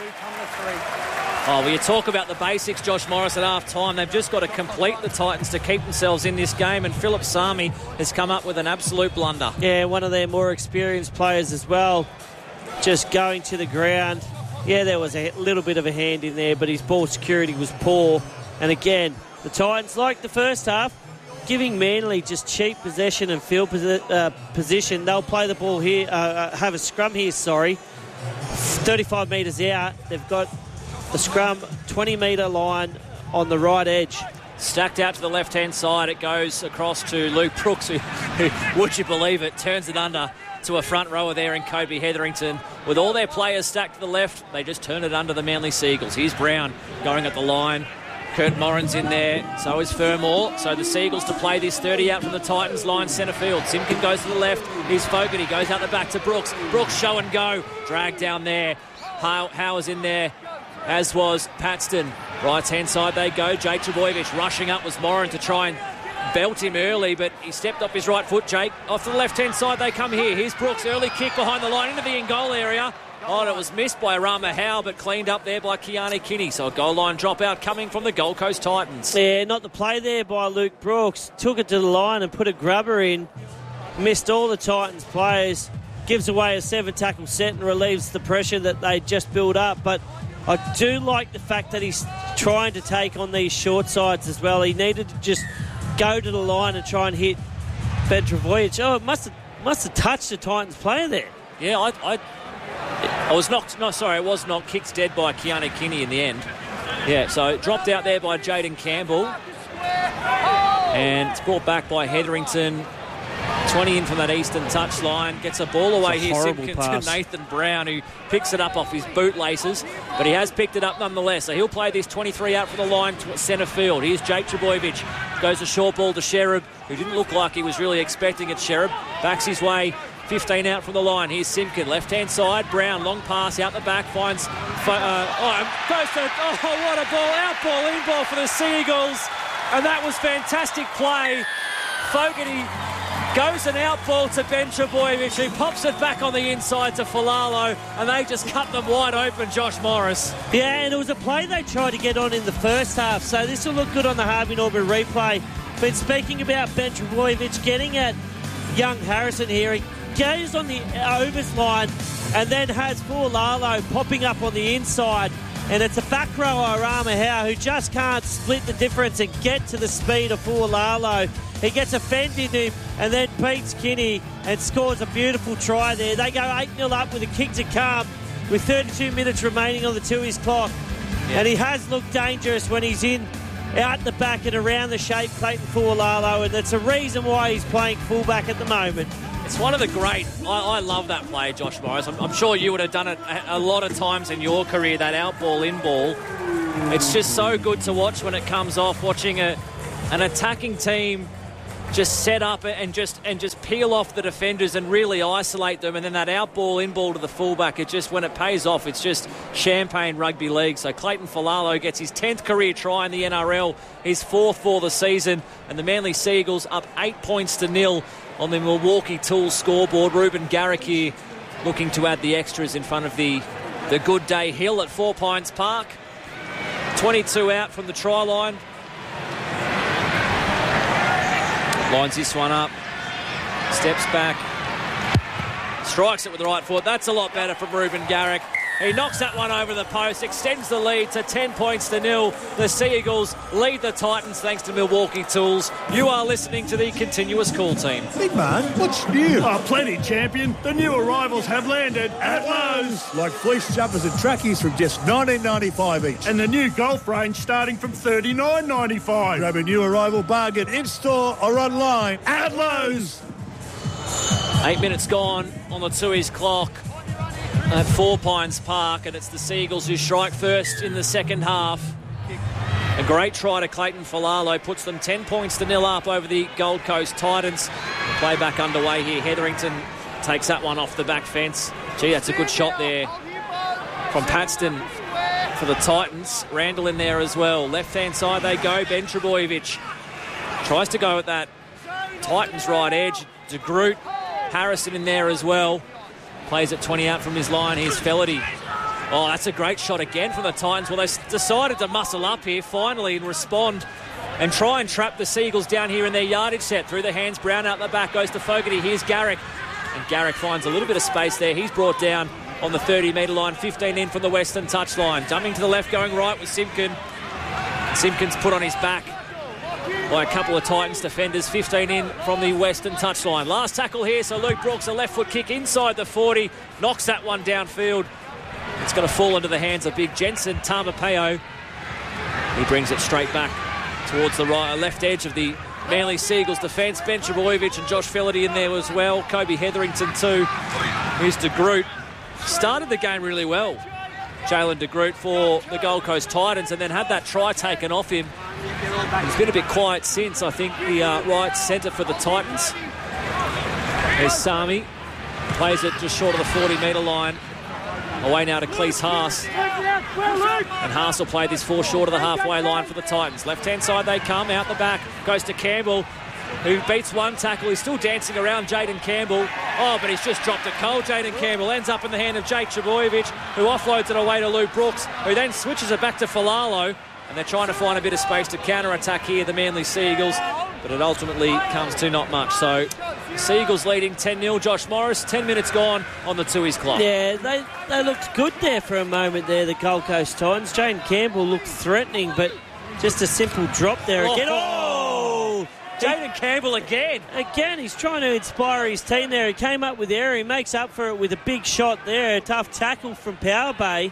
Oh, well, you talk about the basics, Josh Morris, at half-time. They've just got to complete the Titans to keep themselves in this game, and Philip Sami has come up with an absolute blunder. Yeah, one of their more experienced players as well, just going to the ground. Yeah, there was a little bit of a hand in there, but his ball security was poor. And again, the Titans, like the first half, giving Manly just cheap possession and field posi- uh, position. They'll play the ball here, uh, uh, have a scrum here, sorry. thirty-five metres out. They've got the scrum twenty metre line on the right edge. Stacked out to the left-hand side. It goes across to Luke Brooks, who, who, would you believe it, turns it under to a front rower there in Kobe Hetherington. With all their players stacked to the left, they just turn it under the Manly Seagulls. Here's Brown going at the line. Kurt Moran's in there, so is Fermor. So the Seagulls to play this thirty out from the Titans line centre field. Simpkin goes to the left. Here's Fogarty, goes out the back to Brooks. Brooks show and go. Drag down there. Howe, Howe's in there, as was Paxton. Right-hand side they go. Jake Trebojevic rushing up was Moran to try and belt him early, but he stepped off his right foot, Jake. Off to the left-hand side they come here. Here's Brooks, early kick behind the line into the in-goal area. Oh, and it was missed by Rama Howe, but cleaned up there by Keane Kinney. So a goal line dropout coming from the Gold Coast Titans. Yeah, not the play there by Luke Brooks. Took it to the line and put a grubber in. Missed all the Titans players. Gives away a seven-tackle set and relieves the pressure that they just built up. But I do like the fact that he's trying to take on these short sides as well. He needed to just go to the line and try and hit Ben Trebojevic. Oh, it must have, must have touched the Titans player there. Yeah, I... I I was knocked, no, sorry, it was knocked, kicked dead by Keane Kinney in the end. Yeah, so dropped out there by Jaden Campbell. And it's brought back by Hetherington. twenty in from that eastern touchline. Gets a ball away It's a here, horrible Simpkins pass. to Nathan Brown, who picks it up off his bootlaces. But he has picked it up nonetheless. So he'll play this twenty-three out for the line to centre field. Here's Jake Trebojevic. Goes a short ball to Sherrod, who didn't look like he was really expecting it. Sherrod backs his way. fifteen out from the line. Here's Simpkin, left-hand side. Brown, long pass out the back, finds... Uh, oh, goes to... Oh, what a ball. Out ball, in ball for the Seagulls. And that was fantastic play. Fogarty goes an out ball to Ben Trebojevic, who pops it back on the inside to Falalo, and they just cut them wide open, Josh Morris. Yeah, and it was a play they tried to get on in the first half, so this will look good on the Harvey Norman replay. But speaking about Ben Trebojevic getting at young Harrison here, he goes on the overs line and then has Fualalo popping up on the inside, and it's a back rower, Rama Howe, who just can't split the difference and get to the speed of Fualalo. He gets a fend in him and then beats Kinney and scores a beautiful try there. They go eight nil up with a kick to come with thirty-two minutes remaining on the Tui's clock. Yeah. And he has looked dangerous when he's in, out the back and around the shape, Clayton Fualalo, and that's a reason why he's playing fullback at the moment. It's one of the great... I, I love that play, Josh Morris. I'm, I'm sure you would have done it a, a lot of times in your career, that out ball, in ball. It's just so good to watch when it comes off, watching a, an attacking team just set up and just and just peel off the defenders and really isolate them, and then that out ball, in ball to the fullback. It just, when it pays off, it's just champagne rugby league. So Clayton Fualalo gets his tenth career try in the N R L, his fourth for the season, and the Manly Seagulls up eight points to nil on the Milwaukee Tools scoreboard. Ruben Garrick here looking to add the extras in front of the, the Good Day Hill at Four Pines Park. twenty-two out from the try line. Lines this one up. Steps back. Strikes it with the right foot. That's a lot better from Ruben Garrick. He knocks that one over the post, extends the lead to ten points to nil. The Seagulls lead the Titans thanks to Milwaukee Tools. You are listening to the Continuous Call Team. Big man, what's new? Oh, plenty, champion. The new arrivals have landed at Lowe's. Like fleece jumpers and trackies from just nineteen ninety-five each. And the new golf range starting from thirty-nine ninety-five. Grab a new arrival bargain in-store or online at Lowe's. Eight minutes gone on the Tui's clock at Four Pines Park, and it's the Seagulls who strike first in the second half. A great try to Clayton Fualalo puts them ten points to nil up over the Gold Coast Titans. The play back underway here. Hetherington takes that one off the back fence. Gee, that's a good shot there from Paxton for the Titans. Randall in there as well. Left-hand side they go. Ben Trebojevic tries to go at that Titans right edge. De Groot, Harrison in there as well. Plays at twenty out from his line. Here's Fellerty. Oh, that's a great shot again from the Titans. Well, they decided to muscle up here finally and respond and try and trap the Seagulls down here in their yardage set. Through the hands, Brown out the back, goes to Fogarty. Here's Garrick. And Garrick finds a little bit of space there. He's brought down on the thirty-metre line, fifteen in from the western touchline. Jumping to the left, going right with Simpkin. Simpkin's put on his back by a couple of Titans defenders. fifteen in from the western touchline. Last tackle here, so Luke Brooks, a left foot kick inside the forty, knocks that one downfield. It's going to fall into the hands of big Jensen Tamapeo. He brings it straight back towards the right, left edge of the Manly Seagulls defence. Ben Trebojevic and Josh Fellerty in there as well. Kobe Hetherington too. Here's De Groot. Started the game really well, Jalen De Groot, for the Gold Coast Titans, and then had that try taken off him. He's been a bit quiet since. I think the uh, right centre for the Titans. There's Sami. Plays it just short of the forty-metre line. Away now to Cleese Haas. And Haas will play this four short of the halfway line for the Titans. Left-hand side they come, out the back. Goes to Campbell, who beats one tackle. He's still dancing around Jaden Campbell. Oh, but he's just dropped it cold. Jaden Campbell ends up in the hand of Jake Trebojevic, who offloads it away to Luke Brooks, who then switches it back to Fualalo. And they're trying to find a bit of space to counter-attack here, the Manly Seagulls. But it ultimately comes to not much. So Seagulls leading ten nil. Josh Morris, ten minutes gone on the Tui's clock. Yeah, they, they looked good there for a moment there, the Gold Coast Titans. Jaden Campbell looked threatening, but just a simple drop there again. Oh! oh Jaden Campbell again. Again, he's trying to inspire his team there. He came up with error. He makes up for it with a big shot there. A tough tackle from Power Bay.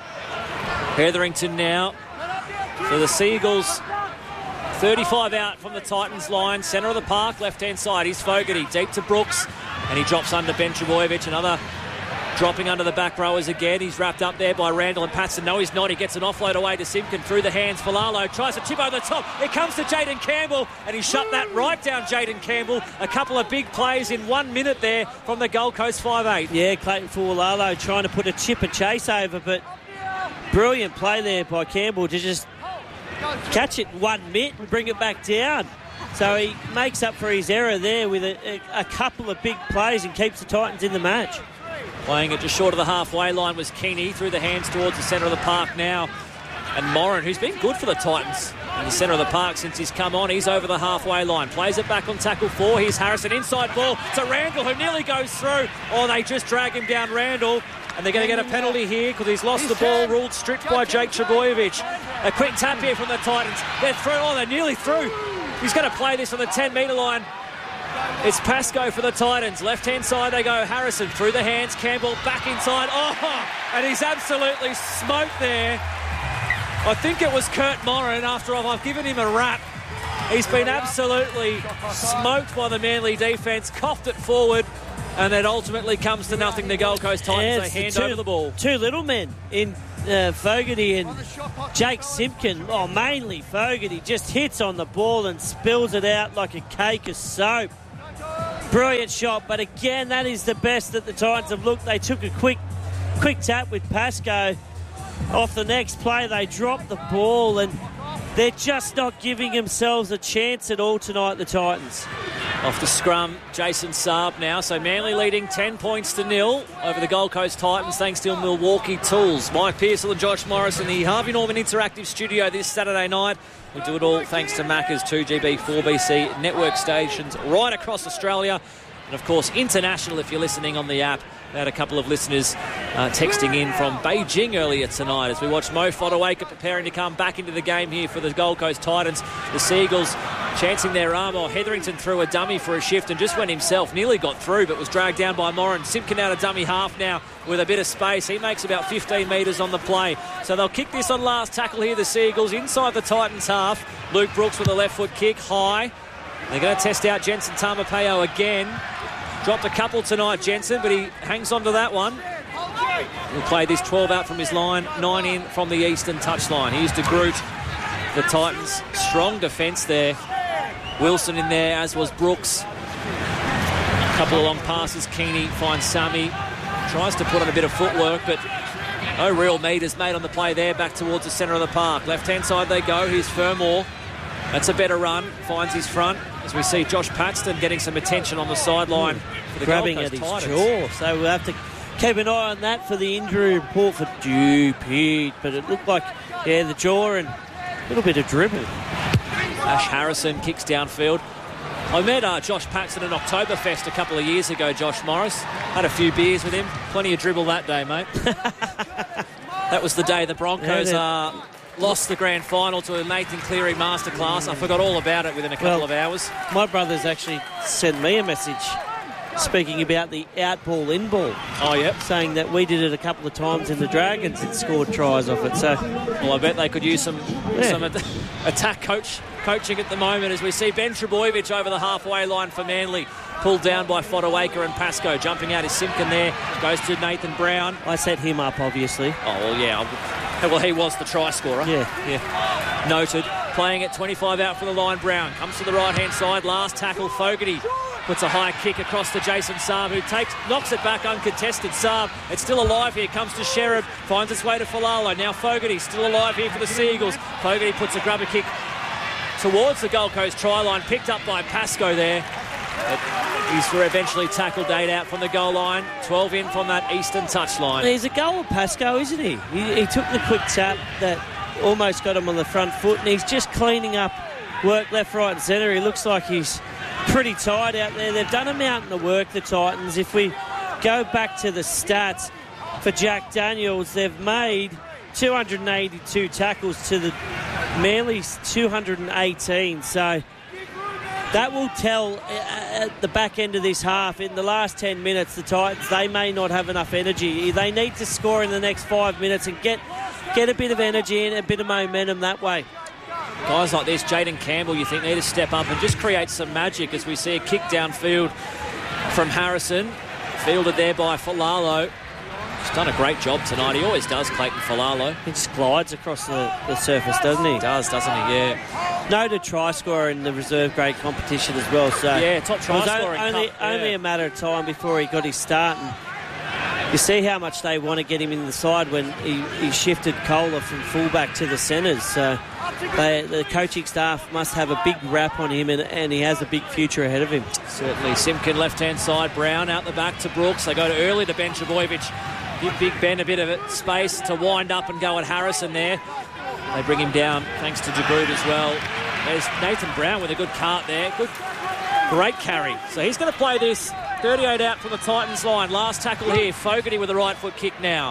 Hetherington now. So the Seagulls, thirty-five out from the Titans line, centre of the park, left-hand side. Here's Fogarty, deep to Brooks, and he drops under Ben Trebojevic. Another dropping under the back rowers again. He's wrapped up there by Randall and Patson. No, he's not. He gets an offload away to Simpkin through the hands. Fualalo tries to chip over the top. It comes to Jaden Campbell, and he shut that right down, Jaden Campbell. A couple of big plays in one minute there from the Gold Coast five eight. Yeah, Clayton Fualalo trying to put a chip and chase over, but brilliant play there by Campbell to just catch it one mitt and bring it back down. So he makes up for his error there with a, a, a couple of big plays and keeps the Titans in the match. Playing it just short of the halfway line was Keeney, through the hands towards the centre of the park now. And Moran, who's been good for the Titans in the centre of the park since he's come on, he's over the halfway line. Plays it back on tackle four. Here's Harrison, inside ball to Randall, who nearly goes through. Oh, they just drag him down, Randall. And they're going to get a penalty here because he's lost the ball, ruled stripped by Jake Trebojevic. A quick tap here from the Titans. They're through. Oh, they're nearly through. He's going to play this on the ten-metre line. It's Pascoe for the Titans. Left-hand side they go. Harrison through the hands. Campbell back inside. Oh, and he's absolutely smoked there. I think it was Kurt Moran. After all, I've given him a rap. He's been absolutely smoked by the Manly defence. Coughed it forward. And then ultimately comes to nothing. The Gold Coast Titans, they hand two, over the ball. Two little men in uh, Fogarty and Jake Simpkin. Oh, mainly Fogarty. Just hits on the ball and spills it out like a cake of soap. Brilliant shot, but again, that is the best that the Titans have looked. They took a quick quick tap with Pascoe. Off the next play, they dropped the ball, and they're just not giving themselves a chance at all tonight, the Titans. Off the scrum, Jason Saab now. So Manly leading ten points to nil over the Gold Coast Titans thanks to Milwaukee Tools. Mike Pearsall and Josh Morris in the Harvey Norman Interactive Studio this Saturday night. We do it all thanks to Macca's two G B, four B C network stations right across Australia. And, of course, international if you're listening on the app. We had a couple of listeners uh, texting in from Beijing earlier tonight as we watched Mo Fotuaika preparing to come back into the game here for the Gold Coast Titans. The Seagulls chancing their arm, or Hetherington threw a dummy for a shift and just went himself. Nearly got through but was dragged down by Moran. Simpkin out of dummy half now with a bit of space. He makes about fifteen metres on the play. So they'll kick this on last tackle here, the Seagulls, inside the Titans half. Luke Brooks with a left foot kick, high. They're going to test out Jensen Tamapeo again. Dropped a couple tonight, Jensen, but he hangs on to that one. He'll play this twelve out from his line, nine in from the eastern touchline. Here's De Groot, the Titans. Strong defence there. Wilson in there, as was Brooks. A couple of long passes. Keeney finds Sammy. Tries to put on a bit of footwork, but no real metres made on the play there. Back towards the centre of the park. Left-hand side they go. Here's Fermor. That's a better run. Finds his front. As we see Josh Paxton getting some attention on the sideline for the grabbing at his Titans. Jaw. So we'll have to keep an eye on that for the injury report for Dupit. But it looked like, yeah, the jaw and a little bit of dribble. Ash Harrison kicks downfield. I met uh, Josh Paxton at Oktoberfest a couple of years ago, Josh Morris. Had a few beers with him. Plenty of dribble that day, mate. That was the day the Broncos... Uh, lost the grand final to a Nathan Cleary masterclass. I forgot all about it within a couple well, of hours. My brother's actually sent me a message speaking about the out-ball, in-ball. Oh, yep. Saying that we did it a couple of times in the Dragons and scored tries off it. So, well, I bet they could use some yeah. some at- attack coach coaching at the moment as we see Ben Trebojevic over the halfway line for Manly. Pulled down by Fotuaika and Pascoe. Jumping out is Simpkin there. Goes to Nathan Brown. I set him up, obviously. Oh, well, yeah. Well, he was the try scorer. Yeah. yeah. Noted. Playing at twenty-five out for the line. Brown comes to the right-hand side. Last tackle, Fogarty. Puts a high kick across to Jason Saab, who takes, knocks it back uncontested. Saab, it's still alive here. Comes to Sherrod. Finds its way to Falalo. Now Fogarty still alive here for the Seagulls. Fogarty puts a grubber kick towards the Gold Coast try line. Picked up by Pascoe there. But he's eventually tackled eight out from the goal line. twelve in from that eastern touchline. He's a goal of Pascoe, isn't he? he? He took the quick tap that almost got him on the front foot, and he's just cleaning up work left, right and centre. He looks like he's pretty tired out there. They've done a mountain of work, the Titans. If we go back to the stats for Jack Daniels, they've made two hundred eighty-two tackles to the Manly's two hundred eighteen. So that will tell at the back end of this half. In the last ten minutes, the Titans, they may not have enough energy. They need to score in the next five minutes and get get a bit of energy and a bit of momentum that way. Guys like this, Jaden Campbell, you think need to step up and just create some magic as we see a kick downfield from Harrison. Fielded there by Falalo. He's done a great job tonight. He always does, Clayton Falalo. He just glides across the, the surface, doesn't he? He does, doesn't he? Yeah. Noted try scorer in the reserve grade competition as well. So yeah, top try scorer. Only, cup, only yeah. a matter of time before he got his start. And you see how much they want to get him in the side when he, he shifted Kohler from fullback to the centres. So they, the coaching staff must have a big rap on him, and, and he has a big future ahead of him. Certainly. Simpkin left-hand side, Brown out the back to Brooks. They go to early to Ben Trebojevic. Give Big Ben a bit of space to wind up and go at Harrison there. They bring him down thanks to De Groot as well. There's Nathan Brown with a good cart there. Good, great carry. So he's going to play this thirty-eight out from the Titans line. Last tackle here. Fogarty with a right foot kick now.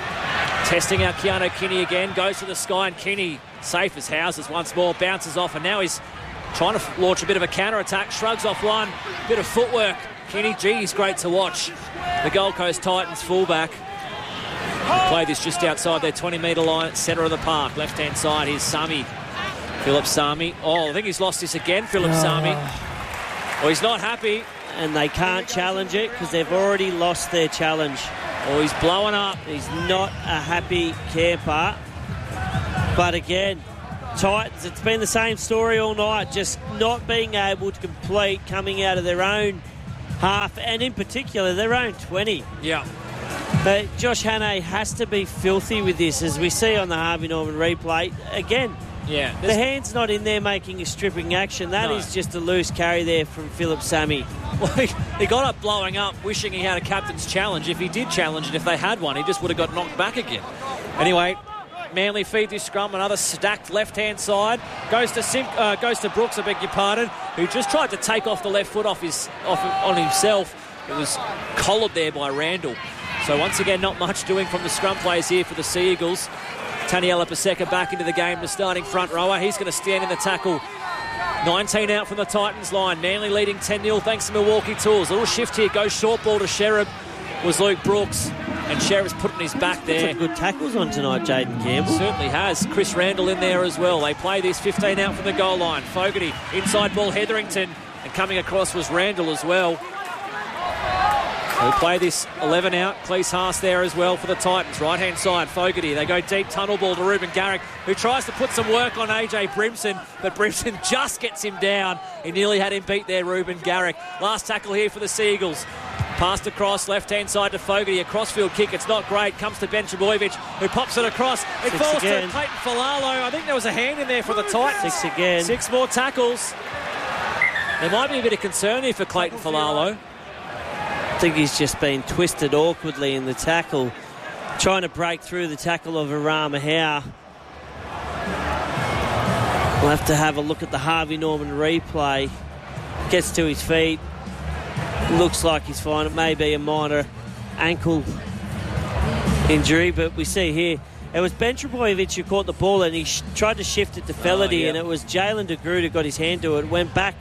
Testing out Keanu Kinney again. Goes to the sky and Kinney, safe as houses once more, bounces off, and now he's trying to launch a bit of a counter-attack, shrugs off one, bit of footwork. Kenny, gee, he's great to watch. The Gold Coast Titans fullback. Play this just outside their twenty metre line, centre of the park. Left-hand side, here's Sami. Philip Sami. Oh, I think he's lost this again, Philip Oh. Sami. Well, he's not happy. And they can't challenge it because they've already lost their challenge. Oh, he's blowing up. He's not a happy camper. But again, Titans, it's been the same story all night, just not being able to complete coming out of their own half, and in particular their own twenty. Yeah. But Josh Hannay has to be filthy with this, as we see on the Harvey Norman replay. Again, yeah, the hand's not in there making a stripping action. That No. is just a loose carry there from Philip Sami. Well, he, he got up blowing up, wishing he had a captain's challenge. If he did challenge and if they had one, he just would have got knocked back again. Anyway, Manly feed this scrum, another stacked left-hand side. Goes to Sim, uh, goes to Brooks, I beg your pardon, who just tried to take off the left foot off his off on himself. It was collared there by Randall. So once again, not much doing from the scrum plays here for the Sea Eagles. Taniela Paseka back into the game, the starting front rower. He's going to stand in the tackle. nineteen out from the Titans line. Manly leading ten nil thanks to Milwaukee Tools. A little shift here. Goes short ball to Sherab. Was Luke Brooks. And Sherab's putting his back there. Some good tackles on tonight, Jaden Campbell. Certainly has. Chris Randall in there as well. They play this fifteen out from the goal line. Fogarty, inside ball, Hetherington. And coming across was Randall as well. They play this eleven out. Cleese Haas there as well for the Titans. Right-hand side, Fogarty. They go deep tunnel ball to Ruben Garrick, who tries to put some work on A J Brimson, but Brimson just gets him down. He nearly had him beat there, Ruben Garrick. Last tackle here for the Seagulls. Passed across, left-hand side to Fogarty. A crossfield kick. It's not great. Comes to Ben Trebojevic, who pops it across. It Six falls again. to Clayton Falalo. I think there was a hand in there for the Titans. Six again. Six more tackles. There might be a bit of concern here for Clayton Falalo. I think he's just been twisted awkwardly in the tackle, trying to break through the tackle of Arama Howe. We'll have to have a look at the Harvey Norman replay. Gets to his feet. Looks like he's fine. It may be a minor ankle injury, but we see here it was Ben Trebojevic who caught the ball and he sh- tried to shift it to Felady, Oh, yeah. and it was Jalen de Groot who got his hand to it. Went back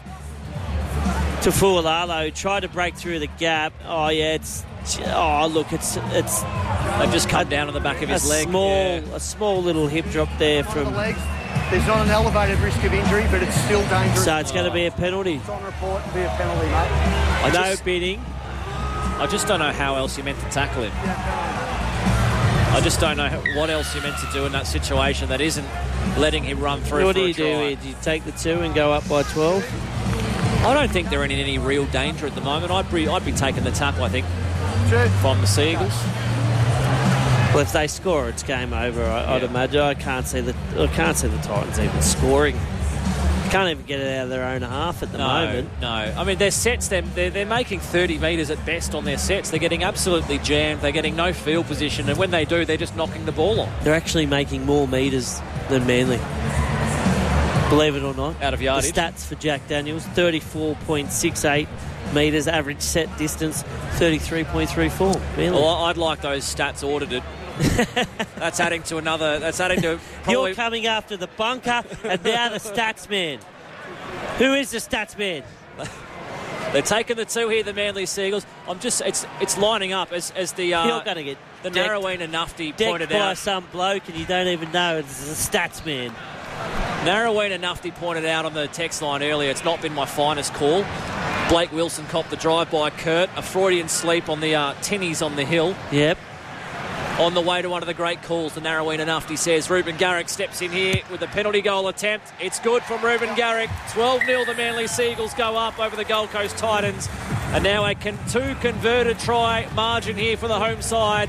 to Fualalo, who tried to break through the gap. Oh yeah, it's oh look, it's it's They've just come down on the back of his a leg. small Yeah. a small little hip drop there On the from. legs, there's not an elevated risk of injury, but it's still dangerous. So it's going to be a penalty. It's on report and be a penalty, mate. I No just, bidding. I just don't know how else you meant to tackle him. I just don't know how, what else you're meant to do in that situation that isn't letting him run through. What for do a you do try. here? Do you take the two and go up by twelve? I don't think they're in any real danger at the moment. I'd be, I'd be taking the tackle, I think, Sure. from the Seagulls. Well, if they score, it's game over. I, I'd Yeah. imagine. I can't see the I can't see the Titans even scoring. Can't even get it out of their own half at the No, moment. no. I mean, their sets, they're, they're, they're making thirty metres at best on their sets. They're getting absolutely jammed. They're getting no field position. And when they do, they're just knocking the ball on. They're actually making more metres than Manly. Believe it or not. Out of yardage. The stats for Jack Daniels, thirty-four point six eight metres, average set distance, thirty-three point three four. Manly. Well, I'd like those stats audited. That's adding to another... That's adding to... Probably, You're coming after the bunker and now the stats man. Who is the stats man? they're taking the two here, the Manly Seagulls. I'm just... It's it's lining up as, as the... Uh, You're going to get the decked- Narrowena Nufty decked pointed by out. some bloke and you don't even know it's the stats man. Narrowena Nufty pointed out on the text line earlier, it's not been my finest call. Blake Wilson copped the drive by Kurt. A Freudian sleep on the uh, tinnies on the hill. Yep. On the way to one of the great calls, the Narrowena Nufty says Ruben Garrick steps in here with a penalty goal attempt. It's good from Ruben Garrick. twelve nil the Manly Seagulls go up over the Gold Coast Titans. And now a con- two converted try margin here for the home side.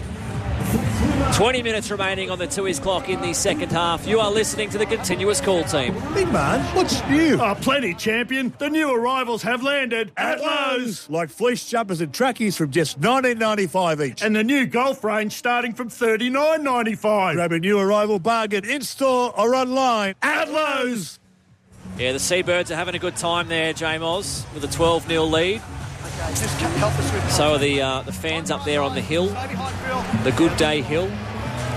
twenty minutes remaining on the two-is clock in the second half. You are listening to the Continuous Call team. Big man, what's new? Oh, plenty, champion. The new arrivals have landed at Lowe's. Like fleece jumpers and trackies from just nineteen ninety-five each. And the new golf range starting from thirty-nine ninety-five. Grab a new arrival bargain in-store or online at Lowe's. Yeah, the Seabirds are having a good time there, J-Moz, with a twelve nil lead. Okay, just help us with... So are the, uh, the fans up there on the hill, the Good Day Hill.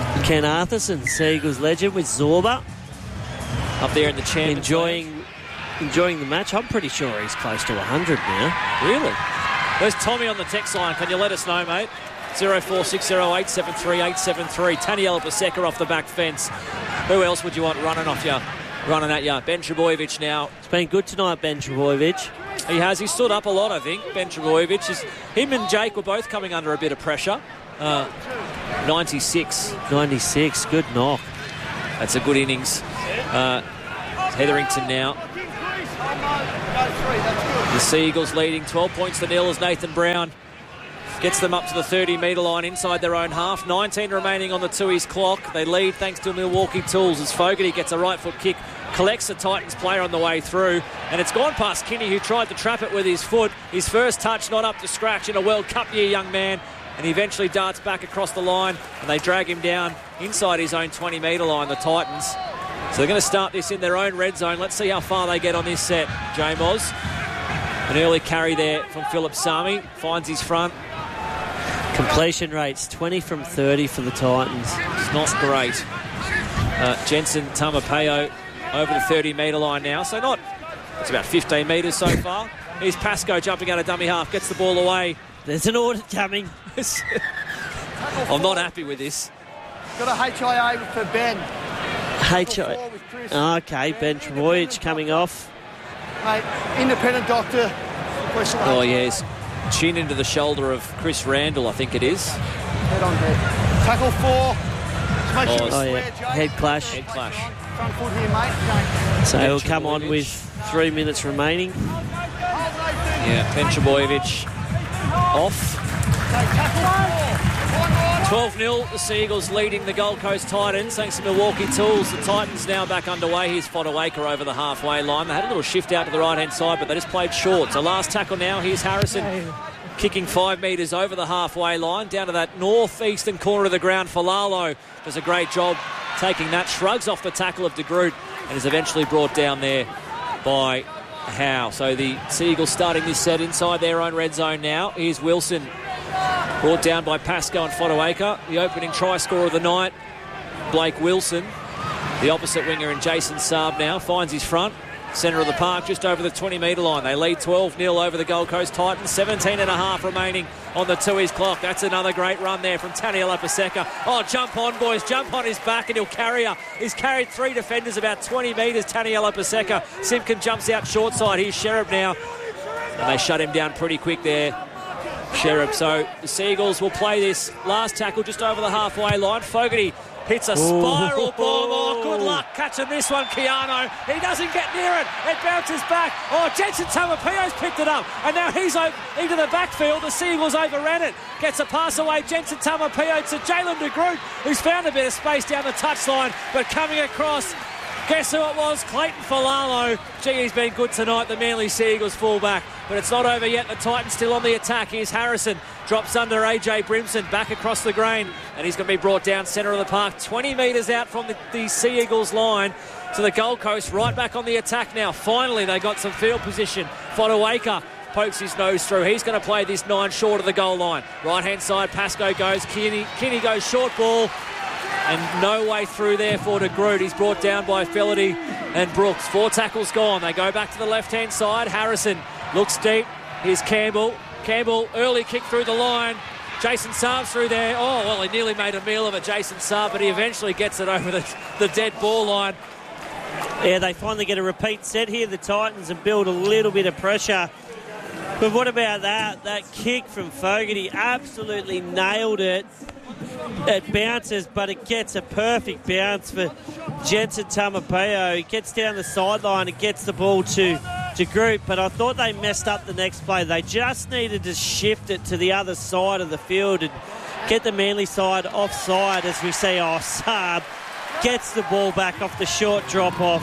Ken Arthurson, Seagulls legend with Zorba. Up there in the Champions Enjoying enjoying the match. I'm pretty sure he's close to one hundred now. Really? There's Tommy on the text line. Can you let us know, mate? oh four six oh eight seven three eight seven three. Taniela Paseka off the back fence. Who else would you want running off you? Running at you. Ben Trebojevic now. It's been good tonight, Ben Trebojevic. He has. He stood up a lot, I think. Ben Trebojevic. Is, him and Jake were both coming under a bit of pressure. Uh, ninety-six. ninety-six. Good knock. That's a good innings. Uh, Hetherington now. The Sea Eagles leading twelve points to nil as Nathan Brown gets them up to the thirty metre line inside their own half. nineteen remaining on the Tooheys clock. They lead thanks to Milwaukee Tools as Fogarty gets a right foot kick, collects the Titans player on the way through, and it's gone past Kinney, who tried to trap it with his foot. His first touch not up to scratch in a World Cup year, young man, and he eventually darts back across the line, and they drag him down inside his own twenty metre line, the Titans. So they're going to start this in their own red zone. Let's see how far they get on this set. J-Moz. An early carry there from Philip Sami. Finds his front. Completion rates twenty from thirty for the Titans. It's not great. Uh, Jensen Tamapeo over the thirty metre line now. So not, it's about fifteen metres so far. Here's Pascoe jumping out of dummy half. Gets the ball away. There's an audit coming. I'm not happy with this. Got a H I A for Ben. H I A. Okay, Ben Trebojevic coming off. Mate, independent doctor. Oh, yes. Chin into the shoulder of Chris Randall, I think it is. Head on head. Tackle four. Oh, oh yeah. Head clash. Head clash. Front foot here, mate. So he'll come on with three minutes remaining. Yeah, Ben Trebojevic off. twelve nil, the Sea Eagles leading the Gold Coast Titans thanks to Milwaukee Tools. The Titans now back underway. Here's Fodawaker over the halfway line. They had a little shift out to the right-hand side, but they just played short. So last tackle now, here's Harrison kicking five metres over the halfway line, down to that northeastern corner of the ground. Falalo does a great job taking that, shrugs off the tackle of De Groot, and is eventually brought down there by Howe. So the Sea Eagles starting this set inside their own red zone now. Here's Wilson, brought down by Pascoe and Fodawaker. The opening try scorer of the night, Blake Wilson. The opposite winger in Jason Saab now finds his front. Centre of the park, just over the twenty metre line. They lead twelve nil over the Gold Coast Titans. seventeen and a half remaining on the Tooheys clock. That's another great run there from Taniela Paseka. Oh, jump on, boys. Jump on his back and he'll carry her. He's carried three defenders about twenty metres, Taniela Paseka. Simpkin jumps out short side. Here's Sherab now. And they shut him down pretty quick there, Sherab. So the Sea Eagles will play this last tackle just over the halfway line. Fogarty hits a spiral bomb. Oh, good luck catching this one, Keano. He doesn't get near it. It bounces back. Oh, Jensen Tamapeo's picked it up. And now he's over into the backfield. The Sea Eagles overran it. Gets a pass away. Jensen Tamapeo to Jalen De Groot, who's found a bit of space down the touchline. But coming across, guess who it was? Clayton Falalo. Gee, he's been good tonight, the Manly Sea Eagles fullback. But it's not over yet. The Titans still on the attack. Here's Harrison. Drops under A J Brimson. Back across the grain. And he's going to be brought down centre of the park. twenty metres out from the, the Sea Eagles line. To the Gold Coast. Right back on the attack now. Finally, they got some field position. Fodawaker pokes his nose through. He's going to play this nine short of the goal line. Right-hand side, Pascoe goes. Kinney, Kinney goes short ball. And no way through there for De Groot. He's brought down by Felity and Brooks. Four tackles gone. They go back to the left-hand side. Harrison looks deep. Here's Campbell. Campbell, early kick through the line. Jason Saab through there. Oh, well, he nearly made a meal of it, Jason Saab, but he eventually gets it over the, the dead ball line. Yeah, they finally get a repeat set here, the Titans, and build a little bit of pressure. But what about that? That kick from Fogarty absolutely nailed it. It bounces, but it gets a perfect bounce for Jensen Tamapeo. He gets down the sideline and gets the ball to, to Groot, but I thought they messed up the next play. They just needed to shift it to the other side of the field and get the Manly side offside, as we see. Oh, Saab gets the ball back off the short drop-off.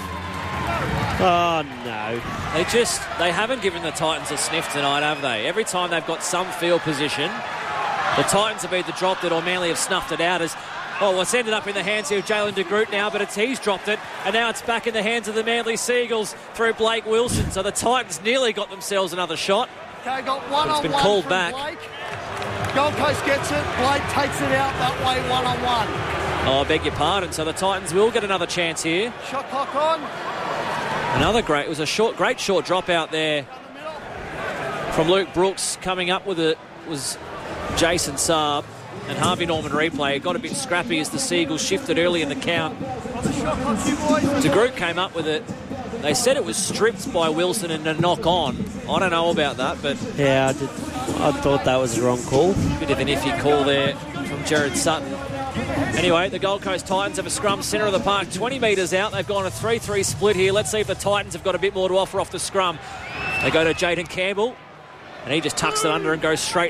Oh, no. They just, they haven't given the Titans a sniff tonight, have they? Every time they've got some field position, the Titans have either dropped it or Manly have snuffed it out as, oh, well, it's ended up in the hands of Jalen De Groot now, but it's he's dropped it, and now it's back in the hands of the Manly Sea Eagles through Blake Wilson. So the Titans nearly got themselves another shot. Okay, got one but it's on been one called from back. Blake. Gold Coast gets it. Blake takes it out that way, one on one. Oh, I beg your pardon. So the Titans will get another chance here. Shot clock on. Another great, it was a short, great short drop out there from Luke Brooks. Coming up with it was Jason Saab, and Harvey Norman replay. It got a bit scrappy as the Seagulls shifted early in the count. De Groot came up with it. They said it was stripped by Wilson and a knock on. I don't know about that, but yeah, I, did, I thought that was the wrong call. Bit of an iffy call there from Jared Sutton. Anyway, the Gold Coast Titans have a scrum centre of the park, twenty metres out. They've gone a three three split here. Let's see if the Titans have got a bit more to offer off the scrum. They go to Jaden Campbell, and he just tucks it under and goes straight